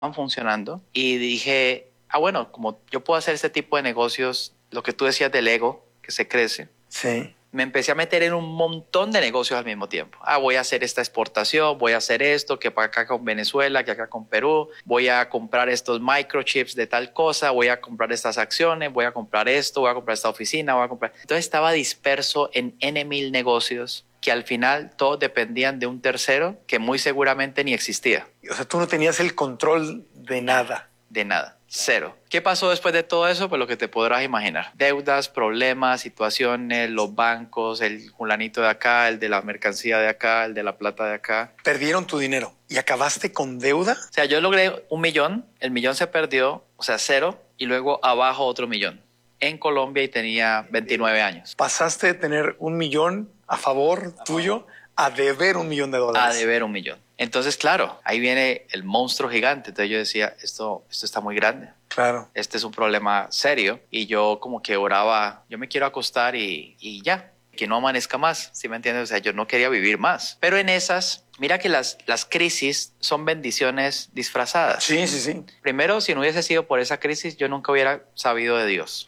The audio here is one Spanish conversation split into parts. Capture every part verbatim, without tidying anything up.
funcionando y dije, ah, bueno, como yo puedo hacer este tipo de negocios, lo que tú decías del ego, que se crece. Sí. Me empecé a meter en un montón de negocios al mismo tiempo. Ah, voy a hacer esta exportación, voy a hacer esto, que para acá con Venezuela, que acá con Perú, voy a comprar estos microchips de tal cosa, voy a comprar estas acciones, voy a comprar esto, voy a comprar esta oficina, voy a comprar... Entonces estaba disperso en N mil negocios que al final todos dependían de un tercero que muy seguramente ni existía. O sea, tú no tenías el control de nada. De nada. Cero. ¿Qué pasó después de todo eso? Pues lo que te podrás imaginar. Deudas, problemas, situaciones, los bancos, el fulanito de acá, el de la mercancía de acá, el de la plata de acá. Perdieron tu dinero y acabaste con deuda. O sea, yo logré un millón, el millón se perdió, o sea, cero, y luego abajo otro millón. En Colombia y tenía veintinueve años. Pasaste de tener un millón a favor tuyo a deber un millón de dólares. A deber un millón. Entonces, claro, ahí viene el monstruo gigante. Entonces yo decía, esto, esto está muy grande. Claro. Este es un problema serio. Y yo como que oraba, yo me quiero acostar y, y ya, que no amanezca más, ¿sí me entiendes? O sea, yo no quería vivir más. Pero en esas, mira que las, las crisis son bendiciones disfrazadas. Sí, sí, sí. Primero, si no hubiese sido por esa crisis, yo nunca hubiera sabido de Dios.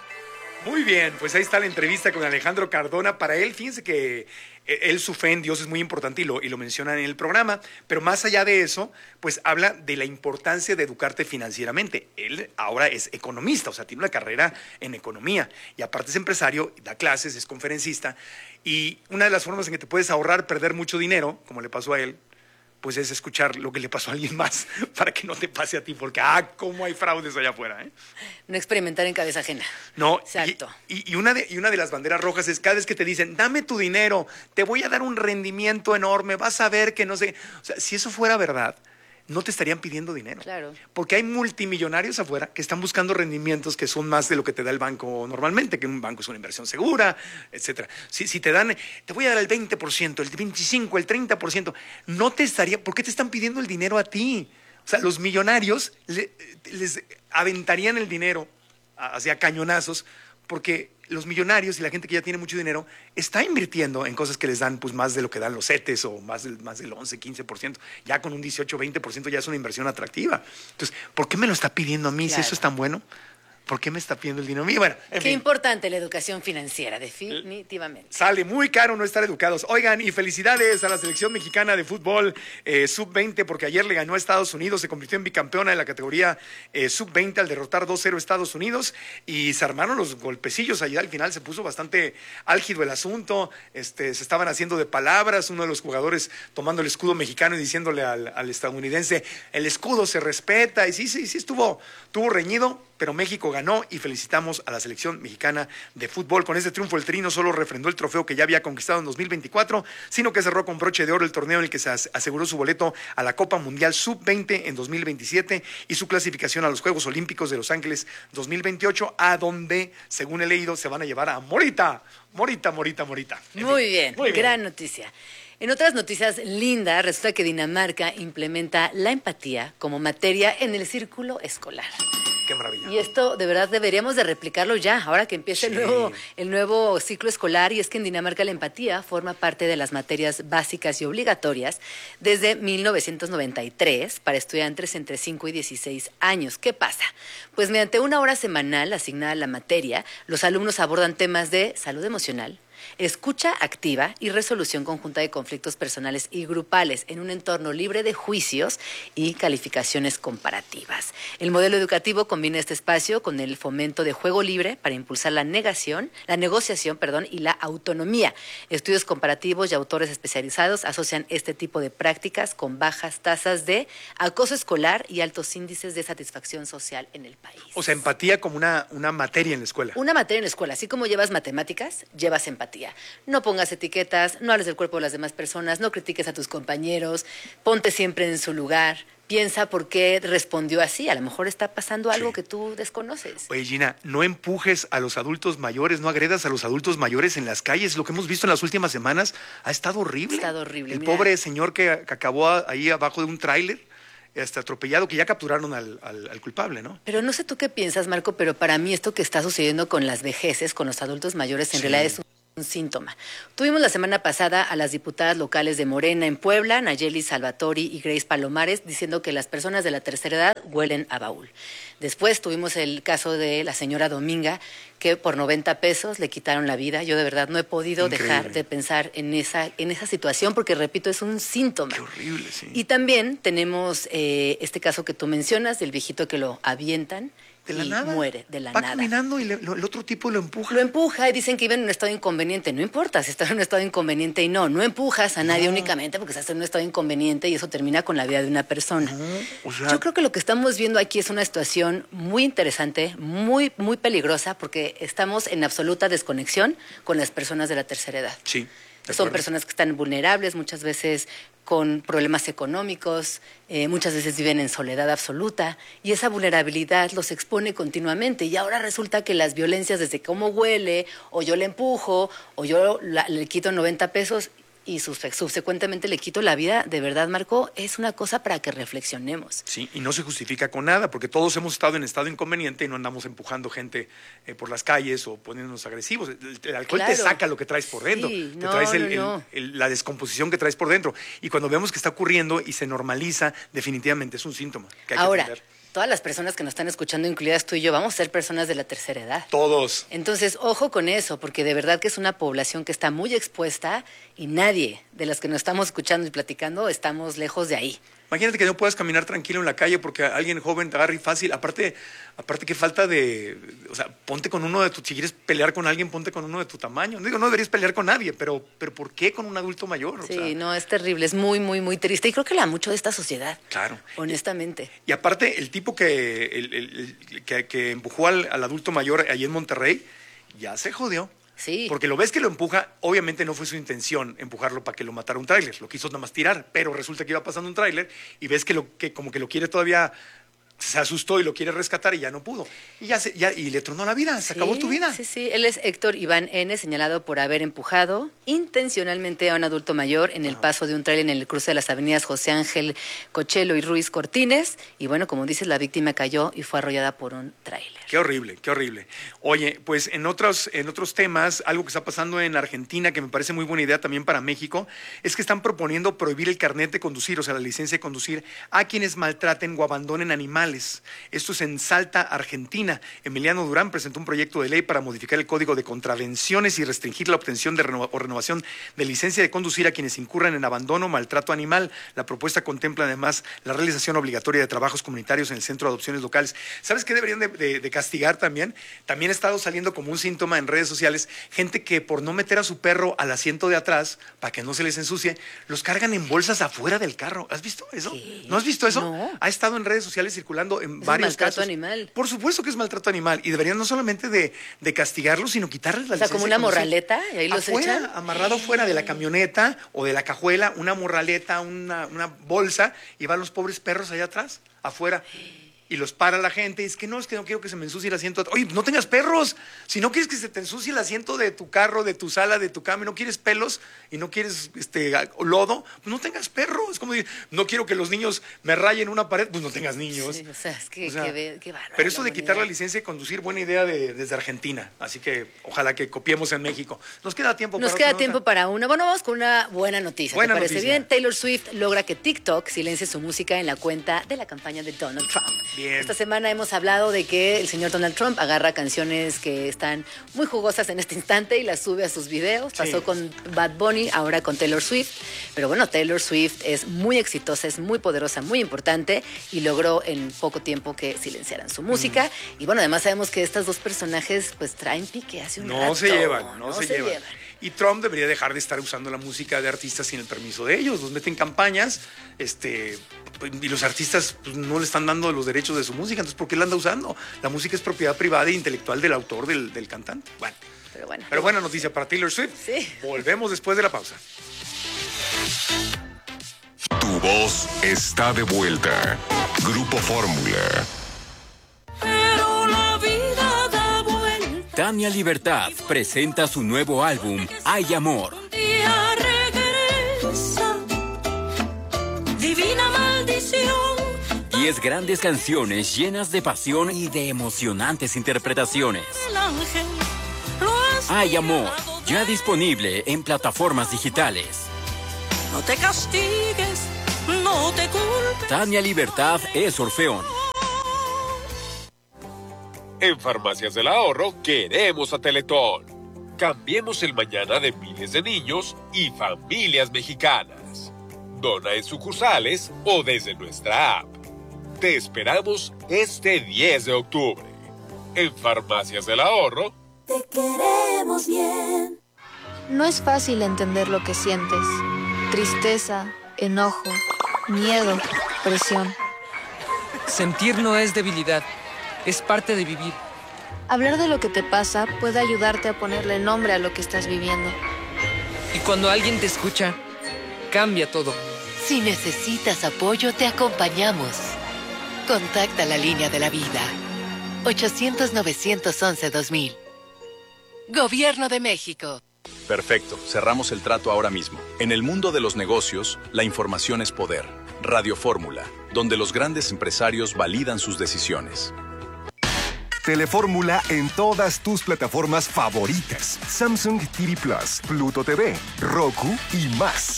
Muy bien, pues ahí está la entrevista con Alejandro Cardona. Para él, fíjense que él, su fe en Dios es muy importante y lo, y lo menciona en el programa, pero más allá de eso, pues habla de la importancia de educarte financieramente. Él ahora es economista, o sea, tiene una carrera en economía y aparte es empresario, da clases, es conferencista y una de las formas en que te puedes ahorrar perder mucho dinero, como le pasó a él, pues es escuchar lo que le pasó a alguien más para que no te pase a ti, porque ah, cómo hay fraudes allá afuera, ¿eh? No experimentar en cabeza ajena. No, exacto. Y, y, y, una de, y una de las banderas rojas es cada vez que te dicen, dame tu dinero, te voy a dar un rendimiento enorme, vas a ver que no sé. O sea, si eso fuera verdad, no te estarían pidiendo dinero. Claro. Porque hay multimillonarios afuera que están buscando rendimientos que son más de lo que te da el banco normalmente, que un banco es una inversión segura, etcétera. Si, si te dan, te voy a dar el veinte por ciento, el veinticinco por ciento, el treinta por ciento, no te estaría, ¿por qué te están pidiendo el dinero a ti? O sea, los millonarios le, les aventarían el dinero hacia cañonazos porque los millonarios y la gente que ya tiene mucho dinero está invirtiendo en cosas que les dan pues más de lo que dan los CETES o más del, más del once, quince por ciento. Ya con un dieciocho, veinte por ciento ya es una inversión atractiva. Entonces, ¿por qué me lo está pidiendo a mí Claro. si eso es tan bueno? ¿Por qué me está pidiendo el dinero a mí? Bueno, en Qué fin. importante la educación financiera, definitivamente. Sale muy caro no estar educados. Oigan, y felicidades a la selección mexicana de fútbol eh, sub veinte, porque ayer le ganó a Estados Unidos, se convirtió en bicampeona en la categoría eh, sub veinte al derrotar dos cero a Estados Unidos, y se armaron los golpecillos allá. Al final se puso bastante álgido el asunto, este, se estaban haciendo de palabras, uno de los jugadores tomando el escudo mexicano y diciéndole al, al estadounidense, el escudo se respeta, y sí, sí, sí, estuvo, estuvo reñido, pero México ganó y felicitamos a la selección mexicana de fútbol. Con este triunfo el Tri no solo refrendó el trofeo que ya había conquistado en dos mil veinticuatro, sino que cerró con broche de oro el torneo en el que se aseguró su boleto a la Copa Mundial sub veinte en dos mil veintisiete y su clasificación a los Juegos Olímpicos de Los Ángeles dos mil veintiocho, a donde, según he leído, se van a llevar a Morita, Morita, Morita, Morita. En Muy fin, bien, muy bien. gran noticia. En otras noticias lindas, resulta que Dinamarca implementa la empatía como materia en el círculo escolar. Qué maravilla. Y esto de verdad deberíamos de replicarlo ya, ahora que empieza Sí. el, nuevo, el nuevo ciclo escolar, y es que en Dinamarca la empatía forma parte de las materias básicas y obligatorias desde mil novecientos noventa y tres para estudiantes entre cinco y dieciséis años. ¿Qué pasa? Pues mediante una hora semanal asignada a la materia, los alumnos abordan temas de salud emocional, escucha activa y resolución conjunta de conflictos personales y grupales en un entorno libre de juicios y calificaciones comparativas. El modelo educativo combina este espacio con el fomento de juego libre para impulsar la negación, la negociación, perdón, y la autonomía. Estudios comparativos y autores especializados asocian este tipo de prácticas con bajas tasas de acoso escolar y altos índices de satisfacción social en el país. O sea, empatía como una, una materia en la escuela. Una materia en la escuela, así como llevas matemáticas, llevas empatía. No pongas etiquetas, no hables del cuerpo de las demás personas, no critiques a tus compañeros, ponte siempre en su lugar, piensa por qué respondió así. A lo mejor está pasando algo Sí. que tú desconoces. Oye, Gina, no empujes a los adultos mayores, no agredas a los adultos mayores en las calles. Lo que hemos visto en las últimas semanas ha estado horrible. Ha estado horrible, El mira. pobre señor que, que acabó a- ahí abajo de un tráiler, este, atropellado, que ya capturaron al, al- al culpable, ¿no? Pero no sé tú qué piensas, Marco, pero para mí esto que está sucediendo con las vejeces, con los adultos mayores, en Sí. realidad es un un síntoma. Tuvimos la semana pasada a las diputadas locales de Morena en Puebla, Nayeli Salvatori y Grace Palomares, diciendo que las personas de la tercera edad huelen a baúl. Después tuvimos el caso de la señora Dominga, que por noventa pesos le quitaron la vida. Yo de verdad no he podido Increíble. dejar de pensar en esa, en esa situación, porque repito, es un síntoma. Qué horrible, sí. Y también tenemos eh, este caso que tú mencionas, del viejito que lo avientan De la y nada. muere de la Va nada. caminando y le- lo- el otro tipo lo empuja. Lo empuja y dicen que iba en un estado inconveniente. No importa si está en un estado inconveniente y no. No empujas a nadie únicamente porque estás en un estado inconveniente y eso termina con la vida de una persona. O sea, Yo creo que lo que estamos viendo aquí es una situación muy interesante, muy, muy peligrosa, porque estamos en absoluta desconexión con las personas de la tercera edad. sí. de Son acuerdo. personas que están vulnerables, muchas veces con problemas económicos, eh, muchas veces viven en soledad absoluta y esa vulnerabilidad los expone continuamente. Y ahora resulta que las violencias, desde cómo huele, o yo le empujo, o yo la- le quito noventa pesos y subse- subsecuentemente le quito la vida, de verdad, Marco, es una cosa para que reflexionemos. Sí, y no se justifica con nada, porque todos hemos estado en estado inconveniente y no andamos empujando gente eh, por las calles o poniéndonos agresivos. El, el alcohol te Claro. saca lo que traes por dentro, Sí, te no, traes el- no, el- no. el- la descomposición que traes por dentro. Y cuando vemos que está ocurriendo y se normaliza, definitivamente es un síntoma que hay Ahora, que atender. todas las personas que nos están escuchando, incluidas tú y yo, vamos a ser personas de la tercera edad. Todos. Entonces, ojo con eso, porque de verdad que es una población que está muy expuesta y nadie de las que nos estamos escuchando y platicando estamos lejos de ahí. Imagínate que no puedas caminar tranquilo en la calle porque alguien joven te agarra y fácil. Aparte, aparte qué falta de... O sea, ponte con uno de tu... Si quieres pelear con alguien, ponte con uno de tu tamaño. No digo, no deberías pelear con nadie, pero, pero ¿por qué con un adulto mayor? O Sí, sea, no, es terrible, es muy, muy, muy triste. Y creo que la mucho de esta sociedad. Claro. Honestamente. Y aparte, el tipo que, el- el- el- que, que empujó al, al adulto mayor allí en Monterrey, ya se jodió. Sí. Porque lo ves que lo empuja, obviamente no fue su intención empujarlo para que lo matara un tráiler, lo quiso nada más tirar, pero resulta que iba pasando un tráiler y ves que, lo, que como que lo quiere todavía, se asustó y lo quiere rescatar y ya no pudo. Y, ya se, ya, y le tronó la vida, se acabó Sí, tu vida. Sí, sí. Él es Héctor Iván N., señalado por haber empujado intencionalmente a un adulto mayor en el paso de un tráiler en el cruce de las avenidas José Ángel Cochelo y Ruiz Cortines. Y bueno, como dices, la víctima cayó y fue arrollada por un tráiler. Qué horrible, qué horrible. Oye, pues en otros, en otros temas, algo que está pasando en Argentina, que me parece muy buena idea también para México, es que están proponiendo prohibir el carnet de conducir, o sea, la licencia de conducir, a quienes maltraten o abandonen animales. Esto es en Salta, Argentina. Emiliano Durán presentó un proyecto de ley para modificar el Código de Contravenciones y restringir la obtención de renova- o renovación de licencia de conducir a quienes incurran en abandono o maltrato animal. La propuesta contempla además la realización obligatoria de trabajos comunitarios en el Centro de Adopciones Locales. ¿Sabes qué deberían de, de- de castigar también? También ha estado saliendo como un síntoma en redes sociales, gente que por no meter a su perro al asiento de atrás, para que no se les ensucie, los cargan en bolsas afuera del carro. ¿Has visto eso? ¿Qué? ¿No has visto eso? No. Ha estado en redes sociales circulando en Es varios maltrato casos. animal. Por supuesto que es maltrato animal y deberían no solamente de, de castigarlos, sino quitarles la O sea, licencia como de una conducir. morraleta, y ahí los Afuera, echan. amarrado fuera de la camioneta o de la cajuela, una morraleta, una, una bolsa, y van los pobres perros allá atrás, afuera. Y los para la gente y es que no, es que no quiero que se me ensucie el asiento. Oye, no tengas perros. Si no quieres que se te ensucie el asiento de tu carro, de tu sala, de tu cama, y no quieres pelos y no quieres este lodo, pues no tengas perros. Es como decir, no quiero que los niños me rayen una pared, pues no tengas niños. Sí, o sea, es que, O sea, que ve- qué bárbaro, pero eso de la quitar la humanidad. licencia de conducir, buena idea de- desde Argentina. Así que ojalá que copiemos en México. Nos queda tiempo Nos para queda otra tiempo nota. para una. Bueno, vamos con una buena noticia. Buena ¿Te parece noticia. bien? Taylor Swift logra que TikTok silencie su música en la cuenta de la campaña de Donald Trump. Bien. Esta semana hemos hablado de que el señor Donald Trump agarra canciones que están muy jugosas en este instante y las sube a sus videos. Sí. Pasó con Bad Bunny, ahora con Taylor Swift. Pero bueno, Taylor Swift es muy exitosa, es muy poderosa, muy importante y logró en poco tiempo que silenciaran su música. Mm. Y bueno, además sabemos que estos dos personajes pues traen pique hace un No rato. se llevan, no, se, llevan. llevan. Y Trump debería dejar de estar usando la música de artistas sin el permiso de ellos. Los meten en campañas, este, y los artistas pues, no le están dando los derechos de su música. Entonces, ¿por qué la anda usando? La música es propiedad privada e intelectual del autor, del, del cantante. Bueno, Pero bueno. pero buena noticia para Taylor Swift. Sí. Volvemos después de la pausa. Tu voz está de vuelta. Grupo Fórmula. Pero la vida da vuelta. Tania Libertad presenta su nuevo álbum, Hay Amor. Un día regresa. Divina maldición. Diez grandes canciones llenas de pasión y de emocionantes interpretaciones. El ángel lo has Hay Amor, librado Ya disponible en plataformas digitales. No te castigues, no te culpes. Tania Libertad es Orfeón. En Farmacias del Ahorro queremos a Teletón. Cambiemos el mañana de miles de niños y familias mexicanas. Dona en sucursales o desde nuestra app. Te esperamos este diez de octubre. En Farmacias del Ahorro. Te queremos bien. No es fácil entender lo que sientes. Tristeza, enojo, miedo, presión. Sentir no es debilidad, es parte de vivir. Hablar de lo que te pasa puede ayudarte a ponerle nombre a lo que estás viviendo. Y cuando alguien te escucha, cambia todo. Si necesitas apoyo, te acompañamos. Contacta la línea de la vida. ochocientos, novecientos once, dos mil. Gobierno de México. Perfecto, cerramos el trato ahora mismo. En el mundo de los negocios, la información es poder. Radio Fórmula, donde los grandes empresarios validan sus decisiones. Telefórmula en todas tus plataformas favoritas. Samsung T V Plus, Pluto T V, Roku y más.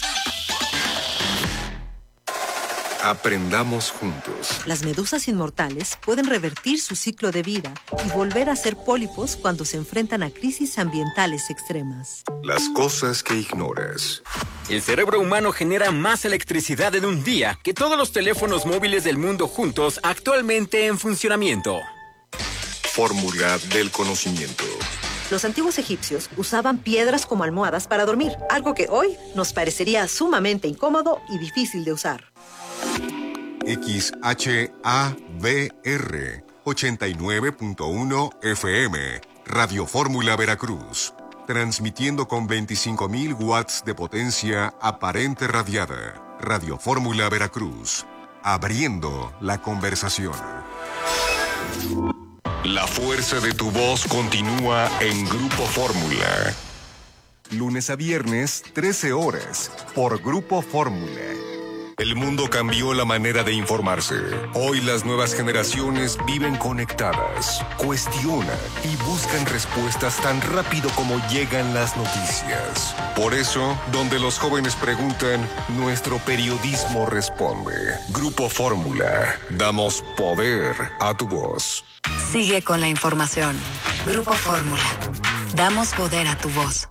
Aprendamos juntos. Las medusas inmortales pueden revertir su ciclo de vida y volver a ser pólipos cuando se enfrentan a crisis ambientales extremas. Las cosas que ignoras. El cerebro humano genera más electricidad en un día que todos los teléfonos móviles del mundo juntos actualmente en funcionamiento. Fórmula del conocimiento. Los antiguos egipcios usaban piedras como almohadas para dormir, algo que hoy nos parecería sumamente incómodo y difícil de usar. X H A V R ochenta y nueve punto uno F M, Radio Fórmula Veracruz, transmitiendo con veinticinco mil watts de potencia aparente radiada. Radio Fórmula Veracruz, abriendo la conversación. La fuerza de tu voz continúa en Grupo Fórmula. Lunes a viernes, trece horas, por Grupo Fórmula. El mundo cambió la manera de informarse. Hoy las nuevas generaciones viven conectadas, cuestionan y buscan respuestas tan rápido como llegan las noticias. Por eso, donde los jóvenes preguntan, nuestro periodismo responde. Grupo Fórmula. Damos poder a tu voz. Sigue con la información. Grupo Fórmula. Damos poder a tu voz.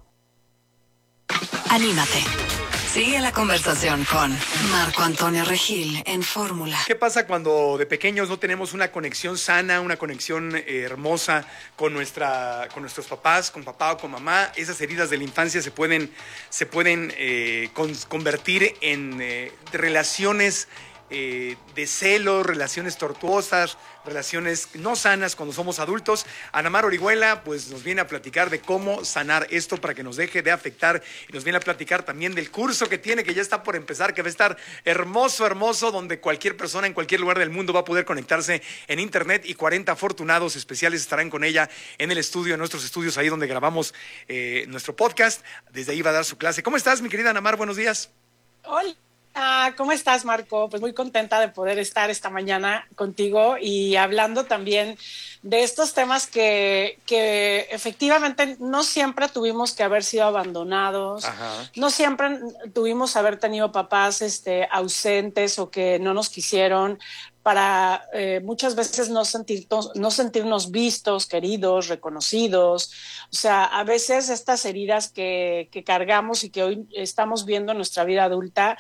Anímate. Sigue la conversación con Marco Antonio Regil en Fórmula. ¿Qué pasa cuando de pequeños no tenemos una conexión sana, una conexión eh, hermosa con, nuestra, con nuestros papás, con papá o con mamá? Esas heridas de la infancia se pueden, se pueden eh, con, convertir en eh, relaciones eh, de celos, relaciones tortuosas, relaciones no sanas cuando somos adultos. Ana Mar Orihuela pues nos viene a platicar de cómo sanar esto para que nos deje de afectar, y nos viene a platicar también del curso que tiene, que ya está por empezar, que va a estar hermoso, hermoso, donde cualquier persona en cualquier lugar del mundo va a poder conectarse en internet, y cuarenta afortunados especiales estarán con ella en el estudio, en nuestros estudios, ahí donde grabamos eh, nuestro podcast. Desde ahí va a dar su clase. ¿Cómo estás, mi querida Ana Mar? Buenos días. Hola. Ah, ¿cómo estás, Marco? Pues muy contenta de poder estar esta mañana contigo y hablando también de estos temas que, que efectivamente no siempre tuvimos que haber sido abandonados. Ajá. No siempre tuvimos que haber tenido papás este, ausentes o que no nos quisieron, para eh, muchas veces no, sentir, no sentirnos vistos, queridos, reconocidos. O sea, a veces estas heridas que, que cargamos y que hoy estamos viendo en nuestra vida adulta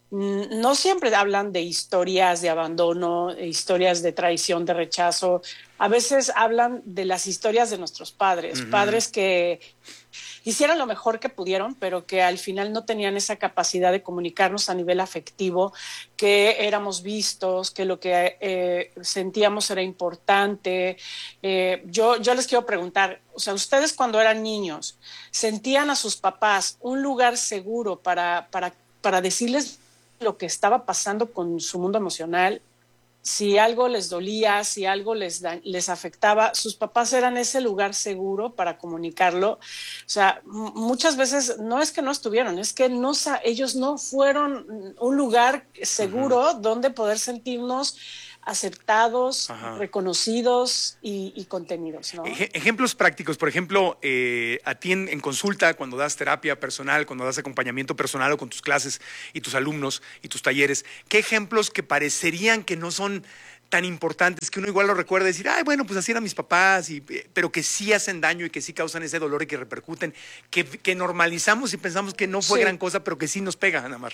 no siempre hablan de historias de abandono, historias de traición, de rechazo. A veces hablan de las historias de nuestros padres, uh-huh. padres que hicieron lo mejor que pudieron, pero que al final no tenían esa capacidad de comunicarnos a nivel afectivo, que éramos vistos, que lo que eh, sentíamos era importante. Eh, yo, yo les quiero preguntar, o sea, ustedes cuando eran niños, ¿sentían a sus papás un lugar seguro para, para, para decirles lo que estaba pasando con su mundo emocional? Si algo les dolía, si algo les, da, les afectaba, sus papás eran ese lugar seguro para comunicarlo. O sea, m- muchas veces no es que no estuvieron, es que no, ellos no fueron un lugar seguro uh-huh. donde poder sentirnos aceptados, Ajá. reconocidos y, y contenidos, ¿no? Ej- ejemplos prácticos, por ejemplo, eh, a ti en, en consulta, cuando das terapia personal, cuando das acompañamiento personal o con tus clases y tus alumnos y tus talleres, ¿qué ejemplos que parecerían que no son tan importantes, que uno igual lo recuerda y decir, ay, bueno, pues así eran mis papás, y, eh, pero que sí hacen daño y que sí causan ese dolor y que repercuten, que, que normalizamos y pensamos que no fue Sí. gran cosa, pero que sí nos pega, Ana Mar?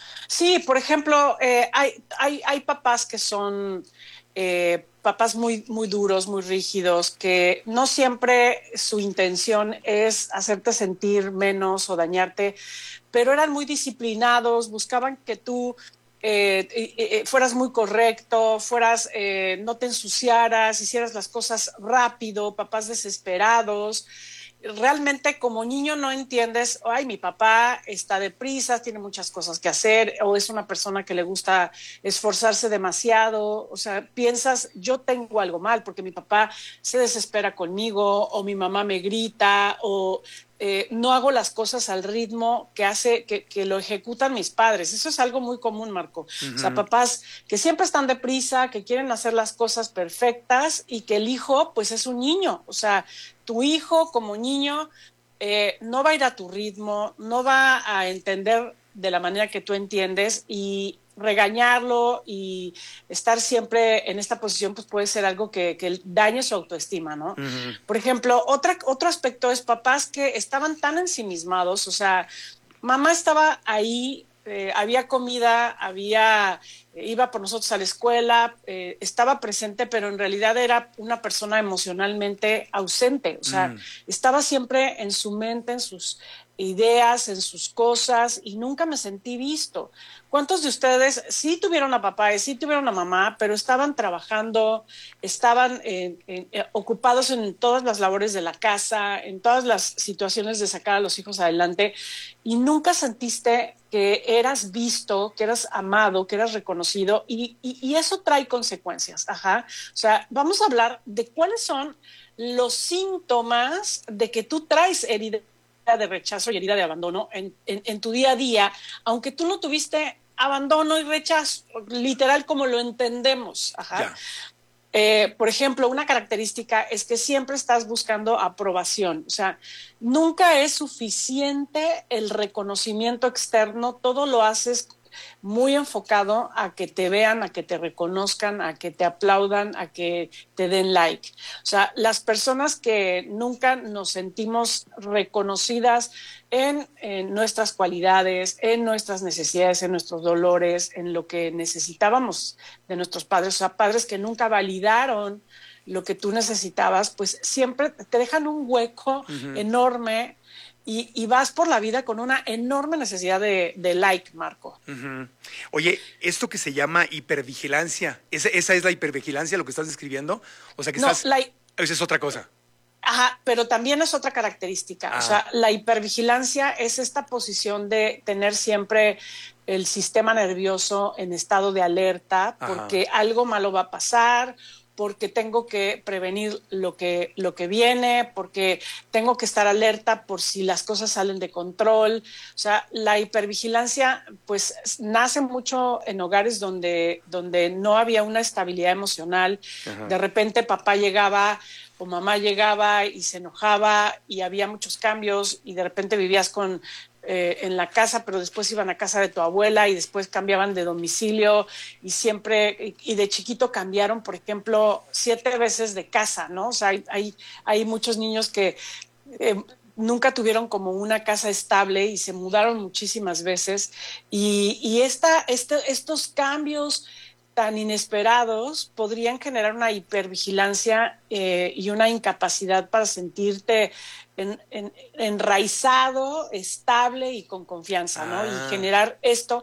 Sí, por ejemplo, eh, hay, hay, hay papás que son eh, papás muy, muy duros, muy rígidos, que no siempre su intención es hacerte sentir menos o dañarte, pero eran muy disciplinados, buscaban que tú eh, eh, eh, fueras muy correcto, fueras, eh, no te ensuciaras, hicieras las cosas rápido, papás desesperados. Realmente como niño no entiendes, ay, mi papá está deprisa, tiene muchas cosas que hacer, o es una persona que le gusta esforzarse demasiado, o sea, piensas, yo tengo algo mal porque mi papá se desespera conmigo, o mi mamá me grita, o eh, no hago las cosas al ritmo que hace, que, que lo ejecutan mis padres. Eso es algo muy común, Marco. Uh-huh. O sea, papás que siempre están deprisa, que quieren hacer las cosas perfectas y que el hijo, pues es un niño, o sea, tu hijo como niño eh, no va a ir a tu ritmo, no va a entender de la manera que tú entiendes, y regañarlo y estar siempre en esta posición pues puede ser algo que, que dañe su autoestima, ¿no? Uh-huh. Por ejemplo, otra, otro aspecto es papás que estaban tan ensimismados, o sea, mamá estaba ahí, eh, había comida, había, eh, iba por nosotros a la escuela, eh, estaba presente, pero en realidad era una persona emocionalmente ausente, o sea, Mm. estaba siempre en su mente, en sus ideas, en sus cosas, y nunca me sentí visto. ¿Cuántos de ustedes sí tuvieron a papá y sí tuvieron a mamá, pero estaban trabajando, estaban eh, eh, eh, ocupados en todas las labores de la casa, en todas las situaciones de sacar a los hijos adelante, y nunca sentiste que eras visto, que eras amado, que eras reconocido, y, y, y eso trae consecuencias? Ajá. O sea, vamos a hablar de cuáles son los síntomas de que tú traes herida de rechazo y herida de abandono en, en, en tu día a día, aunque tú no tuviste abandono y rechazo, literal como lo entendemos. Ajá. Eh, por ejemplo, una característica es que siempre estás buscando aprobación, o sea, nunca es suficiente el reconocimiento externo, todo lo haces muy enfocado a que te vean, a que te reconozcan, a que te aplaudan, a que te den like. O sea, las personas que nunca nos sentimos reconocidas en, en nuestras cualidades, en nuestras necesidades, en nuestros dolores, en lo que necesitábamos de nuestros padres, o sea, padres que nunca validaron lo que tú necesitabas, pues siempre te dejan un hueco Ujú. enorme. Y, y vas por la vida con una enorme necesidad de, de like, Marco. Ujú. Oye, esto que se llama hipervigilancia, ¿esa, esa es la hipervigilancia lo que estás describiendo? O sea, que No, estás... la- Esa es otra cosa. Ajá, pero también es otra característica. Ah. O sea, la hipervigilancia es esta posición de tener siempre el sistema nervioso en estado de alerta, Ajá. porque algo malo va a pasar, porque tengo que prevenir lo que, lo que viene, porque tengo que estar alerta por si las cosas salen de control. O sea, la hipervigilancia pues nace mucho en hogares donde, donde no había una estabilidad emocional. Ajá. De repente papá llegaba o mamá llegaba y se enojaba y había muchos cambios, y de repente vivías con eh, en la casa, pero después iban a casa de tu abuela y después cambiaban de domicilio, y siempre, y, y de chiquito cambiaron, por ejemplo, siete veces de casa, ¿no? O sea, hay, hay, hay muchos niños que eh, nunca tuvieron como una casa estable y se mudaron muchísimas veces, y, y esta, este, estos cambios tan inesperados podrían generar una hipervigilancia eh, y una incapacidad para sentirte en, en, enraizado, estable y con confianza, ¿no? Ah. Y generar esto,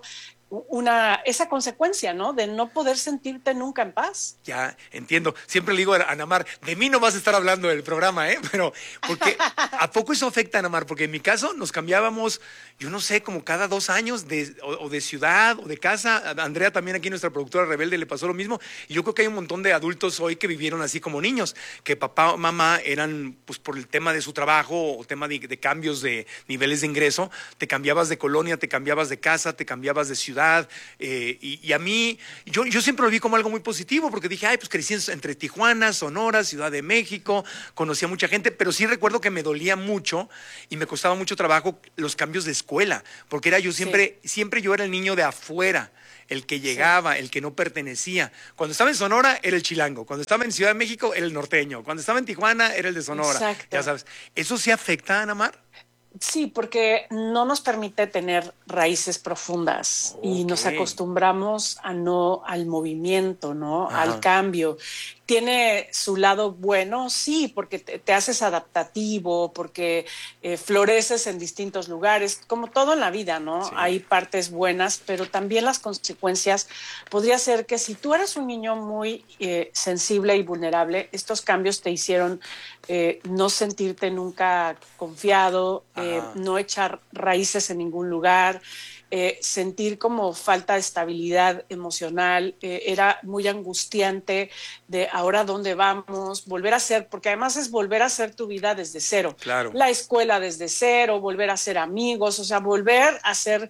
una, esa consecuencia, ¿no? De no poder sentirte nunca en paz. Ya, entiendo. Siempre le digo a Ana Mar, de mí no vas a estar hablando del programa, ¿eh? Pero, porque, ¿a poco eso afecta a Ana Mar? Porque en mi caso nos cambiábamos, yo no sé, como cada dos años de, o, o de ciudad o de casa. A Andrea también, aquí nuestra productora rebelde, le pasó lo mismo. Y yo creo que hay un montón de adultos hoy que vivieron así como niños, que papá o mamá eran, pues por el tema de su trabajo o tema de, de cambios de niveles de ingreso, te cambiabas de colonia, te cambiabas de casa, te cambiabas de ciudad, ciudad. Eh, y, y a mí, yo, yo siempre lo vi como algo muy positivo, porque dije, ay, pues crecí en, entre Tijuana, Sonora, Ciudad de México, conocí a mucha gente, pero sí recuerdo que me dolía mucho y me costaba mucho trabajo los cambios de escuela, porque era yo siempre, sí. siempre yo era el niño de afuera, el que llegaba, sí. el que no pertenecía. Cuando estaba en Sonora, era el chilango. Cuando estaba en Ciudad de México, era el norteño. Cuando estaba en Tijuana, era el de Sonora. Exacto. Ya sabes. ¿Eso sí afecta, Ana Mar? Sí, porque no nos permite tener raíces profundas okay. y nos acostumbramos a no al movimiento, ¿no? Ajá. Al cambio. Tiene su lado bueno, sí, porque te, te haces adaptativo, porque eh, floreces en distintos lugares, como todo en la vida, ¿no? Sí. Hay partes buenas, pero también las consecuencias. Podría ser que si tú eres un niño muy eh, sensible y vulnerable, estos cambios te hicieron eh, no sentirte nunca confiado, eh, no echar raíces en ningún lugar, Eh, sentir como falta de estabilidad emocional, eh, era muy angustiante de ahora dónde vamos, volver a ser, porque además es volver a hacer tu vida desde cero. Claro. La escuela desde cero, volver a ser amigos, o sea, volver a ser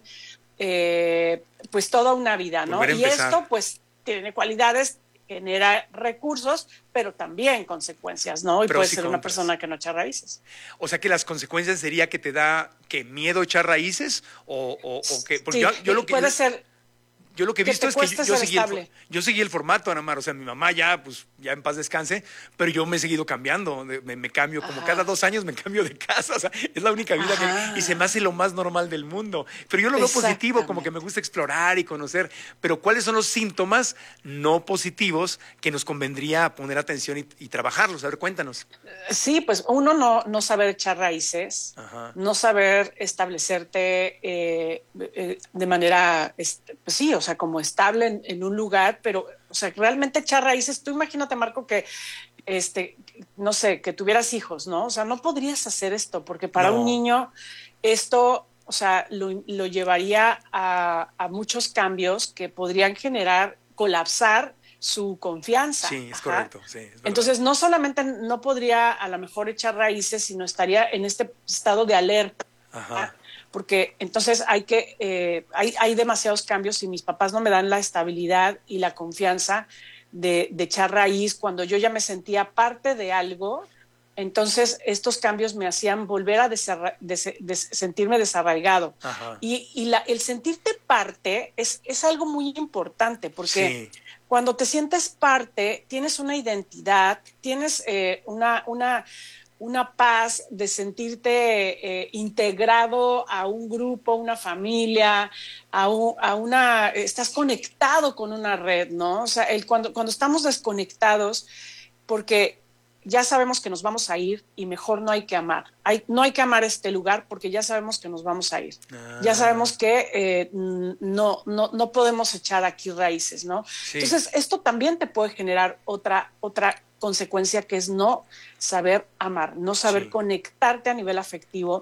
eh, pues toda una vida, ¿no? Y esto pues tiene cualidades, genera recursos, pero también consecuencias, ¿no? Y puede ser una persona que no echa raíces. O sea que las consecuencias sería que te da que miedo echar raíces o, o, o que porque sí, yo, yo lo que puede yo, ser yo lo que he que visto es que yo, yo seguí estable. el, yo seguí el formato, Ana Mar. O sea, mi mamá ya, pues, ya en paz descanse, pero yo me he seguido cambiando. Me, me cambio, como Ajá. cada dos años me cambio de casa. O sea, es la única vida Ajá. que... Y se me hace lo más normal del mundo. Pero yo lo veo positivo, como que me gusta explorar y conocer. Pero ¿cuáles son los síntomas no positivos que nos convendría poner atención y, y trabajarlos? A ver, cuéntanos. Sí, pues uno no, no saber echar raíces, Ajá. no saber establecerte eh, eh, de manera, pues sí, o sea, como estable En, en un lugar, pero, o sea, realmente echar raíces. Tú imagínate, Marco, que, este, no sé, que tuvieras hijos, ¿no? O sea, no podrías hacer esto, porque para no. un niño esto, o sea, lo, lo llevaría a, a muchos cambios que podrían generar, colapsar su confianza. Sí, es Ajá. correcto. Sí, es Entonces, no solamente no podría a lo mejor echar raíces, sino estaría en este estado de alerta. Ajá. Porque entonces hay que eh, hay, hay demasiados cambios y mis papás no me dan la estabilidad y la confianza de, de echar raíz cuando yo ya me sentía parte de algo. Entonces estos cambios me hacían volver a desarra- des- des- sentirme desarraigado. Ajá. y, y la, el sentirte parte es, es algo muy importante porque sí. cuando te sientes parte tienes una identidad, tienes eh, una, una una paz de sentirte eh, integrado a un grupo, una familia, a, un, a una, estás conectado con una red, ¿no? O sea, el, cuando, cuando estamos desconectados, porque ya sabemos que nos vamos a ir y mejor no hay que amar. Hay, no hay que amar este lugar porque ya sabemos que nos vamos a ir. Ah. Ya sabemos que eh, no, no, no podemos echar aquí raíces, ¿no? Sí. Entonces, esto también te puede generar otra, otra consecuencia que es no saber amar, no saber sí. conectarte a nivel afectivo,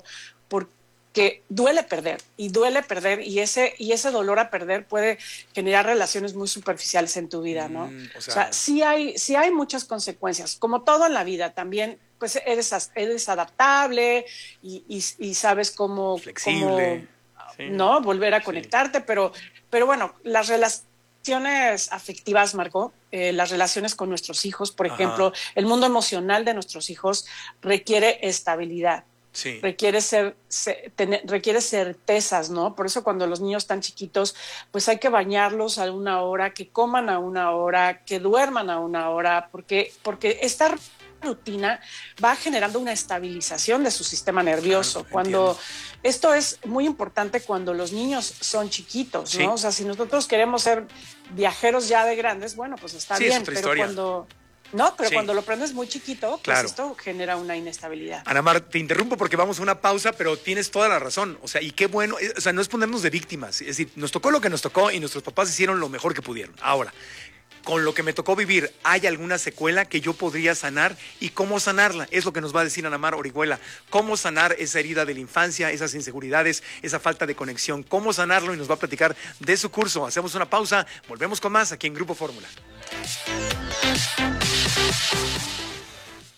porque duele perder y duele perder y ese, y ese dolor a perder puede generar relaciones muy superficiales en tu vida, ¿no? Mm, o sea, o sea sí, hay, sí hay muchas consecuencias, como todo en la vida también, pues eres, eres adaptable y, y, y sabes cómo, flexible, cómo sí. ¿no? volver a conectarte, sí. pero, pero bueno, las relaciones relaciones afectivas, Marco, eh, las relaciones con nuestros hijos, por Ajá. ejemplo, el mundo emocional de nuestros hijos requiere estabilidad, sí. requiere ser, se, tener, requiere certezas, ¿no? Por eso cuando los niños están chiquitos, pues hay que bañarlos a una hora, que coman a una hora, que duerman a una hora, porque, porque esta rutina va generando una estabilización de su sistema nervioso. Claro, cuando entiendo. Esto es muy importante cuando los niños son chiquitos, ¿no? Sí. O sea, si nosotros queremos ser viajeros ya de grandes, bueno, pues está sí, bien, es otra pero historia. cuando no, pero sí. cuando lo aprendes muy chiquito, pues claro. esto genera una inestabilidad. Ana Mar, te interrumpo porque vamos a una pausa, pero tienes toda la razón. O sea, y qué bueno, o sea, no es ponernos de víctimas, es decir, nos tocó lo que nos tocó y nuestros papás hicieron lo mejor que pudieron. Ahora, con lo que me tocó vivir, ¿hay alguna secuela que yo podría sanar? ¿Y cómo sanarla? Es lo que nos va a decir Ana Mar Orihuela. ¿Cómo sanar esa herida de la infancia, esas inseguridades, esa falta de conexión? ¿Cómo sanarlo? Y nos va a platicar de su curso. Hacemos una pausa, volvemos con más aquí en Grupo Fórmula.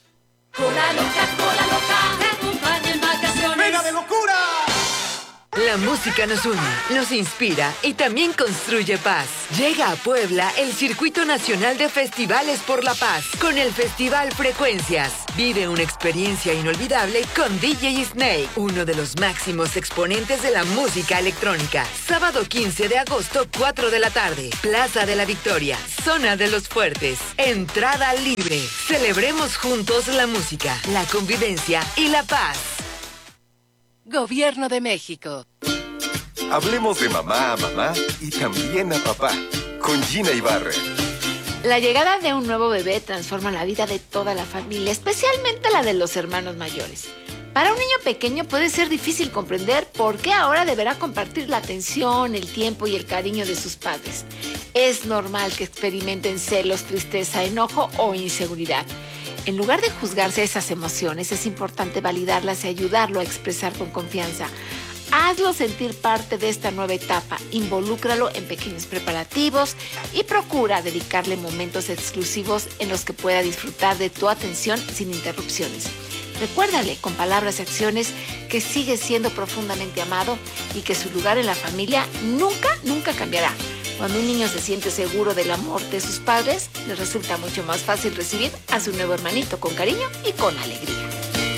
Cola loca, cola loca, te acompaña en vacaciones. ¡Venga de locura! La La música nos une, nos inspira y también construye paz. Llega a Puebla el Circuito Nacional de Festivales por la Paz con el Festival Frecuencias. Vive una experiencia inolvidable con D J Snake, uno de los máximos exponentes de la música electrónica. Sábado quince de agosto, cuatro de la tarde. Plaza de la Victoria, Zona de los Fuertes. Entrada libre. Celebremos juntos la música, la convivencia y la paz. Gobierno de México. Hablemos de mamá a mamá y también a papá, con Gina Ibarra. La llegada de un nuevo bebé transforma la vida de toda la familia, especialmente la de los hermanos mayores. Para un niño pequeño puede ser difícil comprender por qué ahora deberá compartir la atención, el tiempo y el cariño de sus padres. Es normal que experimenten celos, tristeza, enojo o inseguridad. En lugar de juzgarse esas emociones, es importante validarlas y ayudarlo a expresar con confianza. Hazlo sentir parte de esta nueva etapa, involúcralo en pequeños preparativos y procura dedicarle momentos exclusivos en los que pueda disfrutar de tu atención sin interrupciones. Recuérdale con palabras y acciones que sigue siendo profundamente amado y que su lugar en la familia nunca, nunca cambiará. Cuando un niño se siente seguro del amor de sus padres, le resulta mucho más fácil recibir a su nuevo hermanito con cariño y con alegría.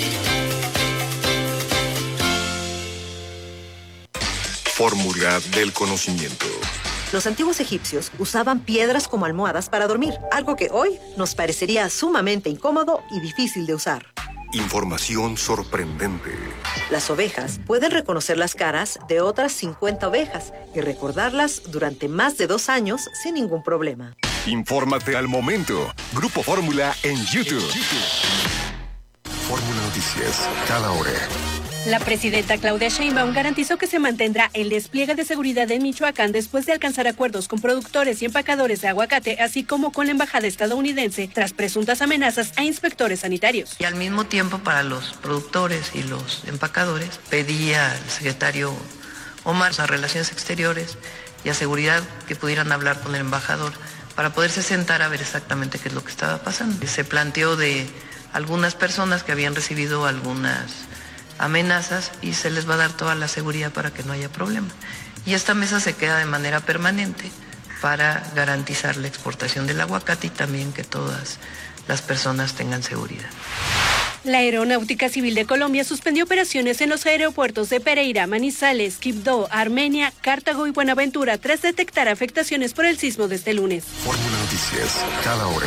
Fórmula del conocimiento. Los antiguos egipcios usaban piedras como almohadas para dormir, algo que hoy nos parecería sumamente incómodo y difícil de usar. Información sorprendente. Las ovejas pueden reconocer las caras de otras cincuenta ovejas y recordarlas durante más de dos años sin ningún problema. Infórmate al momento. Grupo Fórmula en YouTube. Fórmula Noticias, cada hora. La presidenta Claudia Sheinbaum garantizó que se mantendrá el despliegue de seguridad en Michoacán después de alcanzar acuerdos con productores y empacadores de aguacate, así como con la embajada estadounidense, tras presuntas amenazas a inspectores sanitarios. Y al mismo tiempo, para los productores y los empacadores, pedía al secretario Omar a Relaciones Exteriores y a Seguridad que pudieran hablar con el embajador para poderse sentar a ver exactamente qué es lo que estaba pasando. Se planteó de algunas personas que habían recibido algunas amenazas y se les va a dar toda la seguridad para que no haya problema. Y esta mesa se queda de manera permanente para garantizar la exportación del aguacate y también que todas las personas tengan seguridad. La Aeronáutica Civil de Colombia suspendió operaciones en los aeropuertos de Pereira, Manizales, Quibdó, Armenia, Cartago y Buenaventura tras detectar afectaciones por el sismo de este lunes. Fórmula Noticias, cada hora.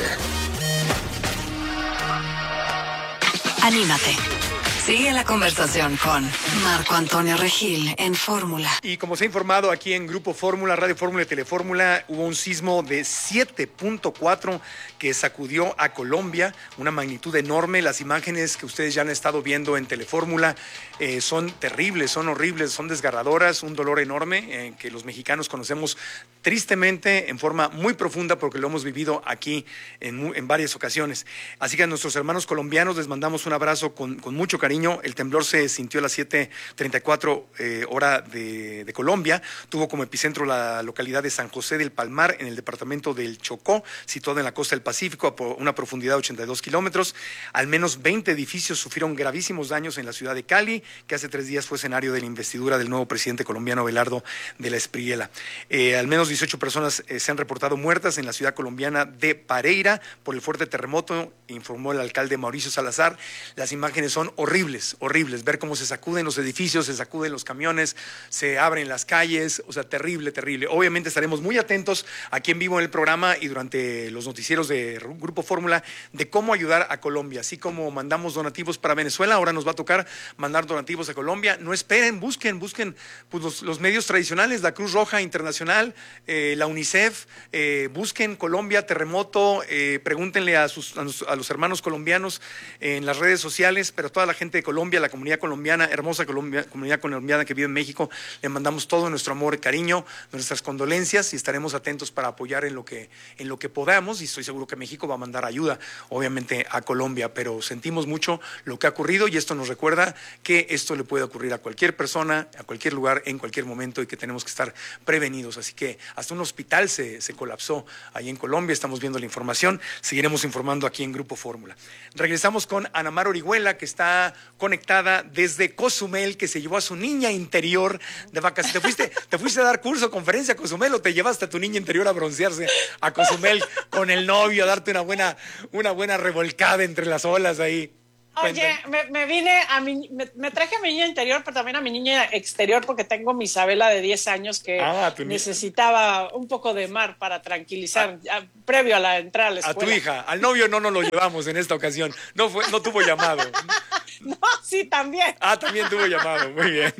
Anímate. Sigue la conversación con Marco Antonio Regil en Fórmula. Y como se ha informado aquí en Grupo Fórmula, Radio Fórmula y Telefórmula, hubo un sismo de siete punto cuatro que sacudió a Colombia, una magnitud enorme. Las imágenes que ustedes ya han estado viendo en Telefórmula eh, son terribles, son horribles, son desgarradoras, un dolor enorme eh, que los mexicanos conocemos tristemente en forma muy profunda porque lo hemos vivido aquí en, en varias ocasiones. Así que a nuestros hermanos colombianos les mandamos un abrazo con, con mucho cariño. El temblor se sintió a las siete treinta y cuatro eh, hora de, de Colombia. Tuvo como epicentro la localidad de San José del Palmar, en el departamento del Chocó, situado en la costa del Pacífico, a una profundidad de ochenta y dos kilómetros. Al menos veinte edificios sufrieron gravísimos daños en la ciudad de Cali, que hace tres días fue escenario de la investidura del nuevo presidente colombiano Abelardo de la Espriella. Eh, al menos dieciocho personas eh, se han reportado muertas en la ciudad colombiana de Pareira por el fuerte terremoto, informó el alcalde Mauricio Salazar. Las imágenes son horribles. Horribles, horribles, ver cómo se sacuden los edificios, se sacuden los camiones, se abren las calles, o sea, terrible, terrible. Obviamente estaremos muy atentos aquí en vivo en el programa y durante los noticieros de Grupo Fórmula de cómo ayudar a Colombia, así como mandamos donativos para Venezuela, ahora nos va a tocar mandar donativos a Colombia. No esperen, busquen, busquen pues, los, los medios tradicionales, la Cruz Roja Internacional, eh, la UNICEF, eh, busquen Colombia, terremoto, eh, pregúntenle a, sus, a, los, a los hermanos colombianos en las redes sociales, pero toda la gente de Colombia, la comunidad colombiana, hermosa Colombia, comunidad colombiana que vive en México, le mandamos todo nuestro amor, cariño, nuestras condolencias y estaremos atentos para apoyar en lo que en lo que podamos y estoy seguro que México va a mandar ayuda, obviamente a Colombia, pero sentimos mucho lo que ha ocurrido y esto nos recuerda que esto le puede ocurrir a cualquier persona, a cualquier lugar, en cualquier momento y que tenemos que estar prevenidos, así que hasta un hospital se, se colapsó ahí en Colombia, estamos viendo la información, seguiremos informando aquí en Grupo Fórmula. Regresamos con Ana Mar Orihuela, que está conectada desde Cozumel, que se llevó a su niña interior de vacaciones. ¿Te fuiste, te fuiste a dar curso, conferencia a Cozumel o te llevaste a tu niña interior a broncearse a Cozumel con el novio, a darte una buena, una buena revolcada entre las olas ahí? Oye, me, me vine a mi, me, me traje a mi niña interior, pero también a mi niña exterior, porque tengo mi Isabela de diez años que ah, necesitaba un poco de mar para tranquilizar, a, a, previo a la entrada a la escuela. A tu hija, al novio no nos lo llevamos en esta ocasión, no fue, no tuvo llamado. No, sí, también. Ah, también tuvo llamado, muy bien.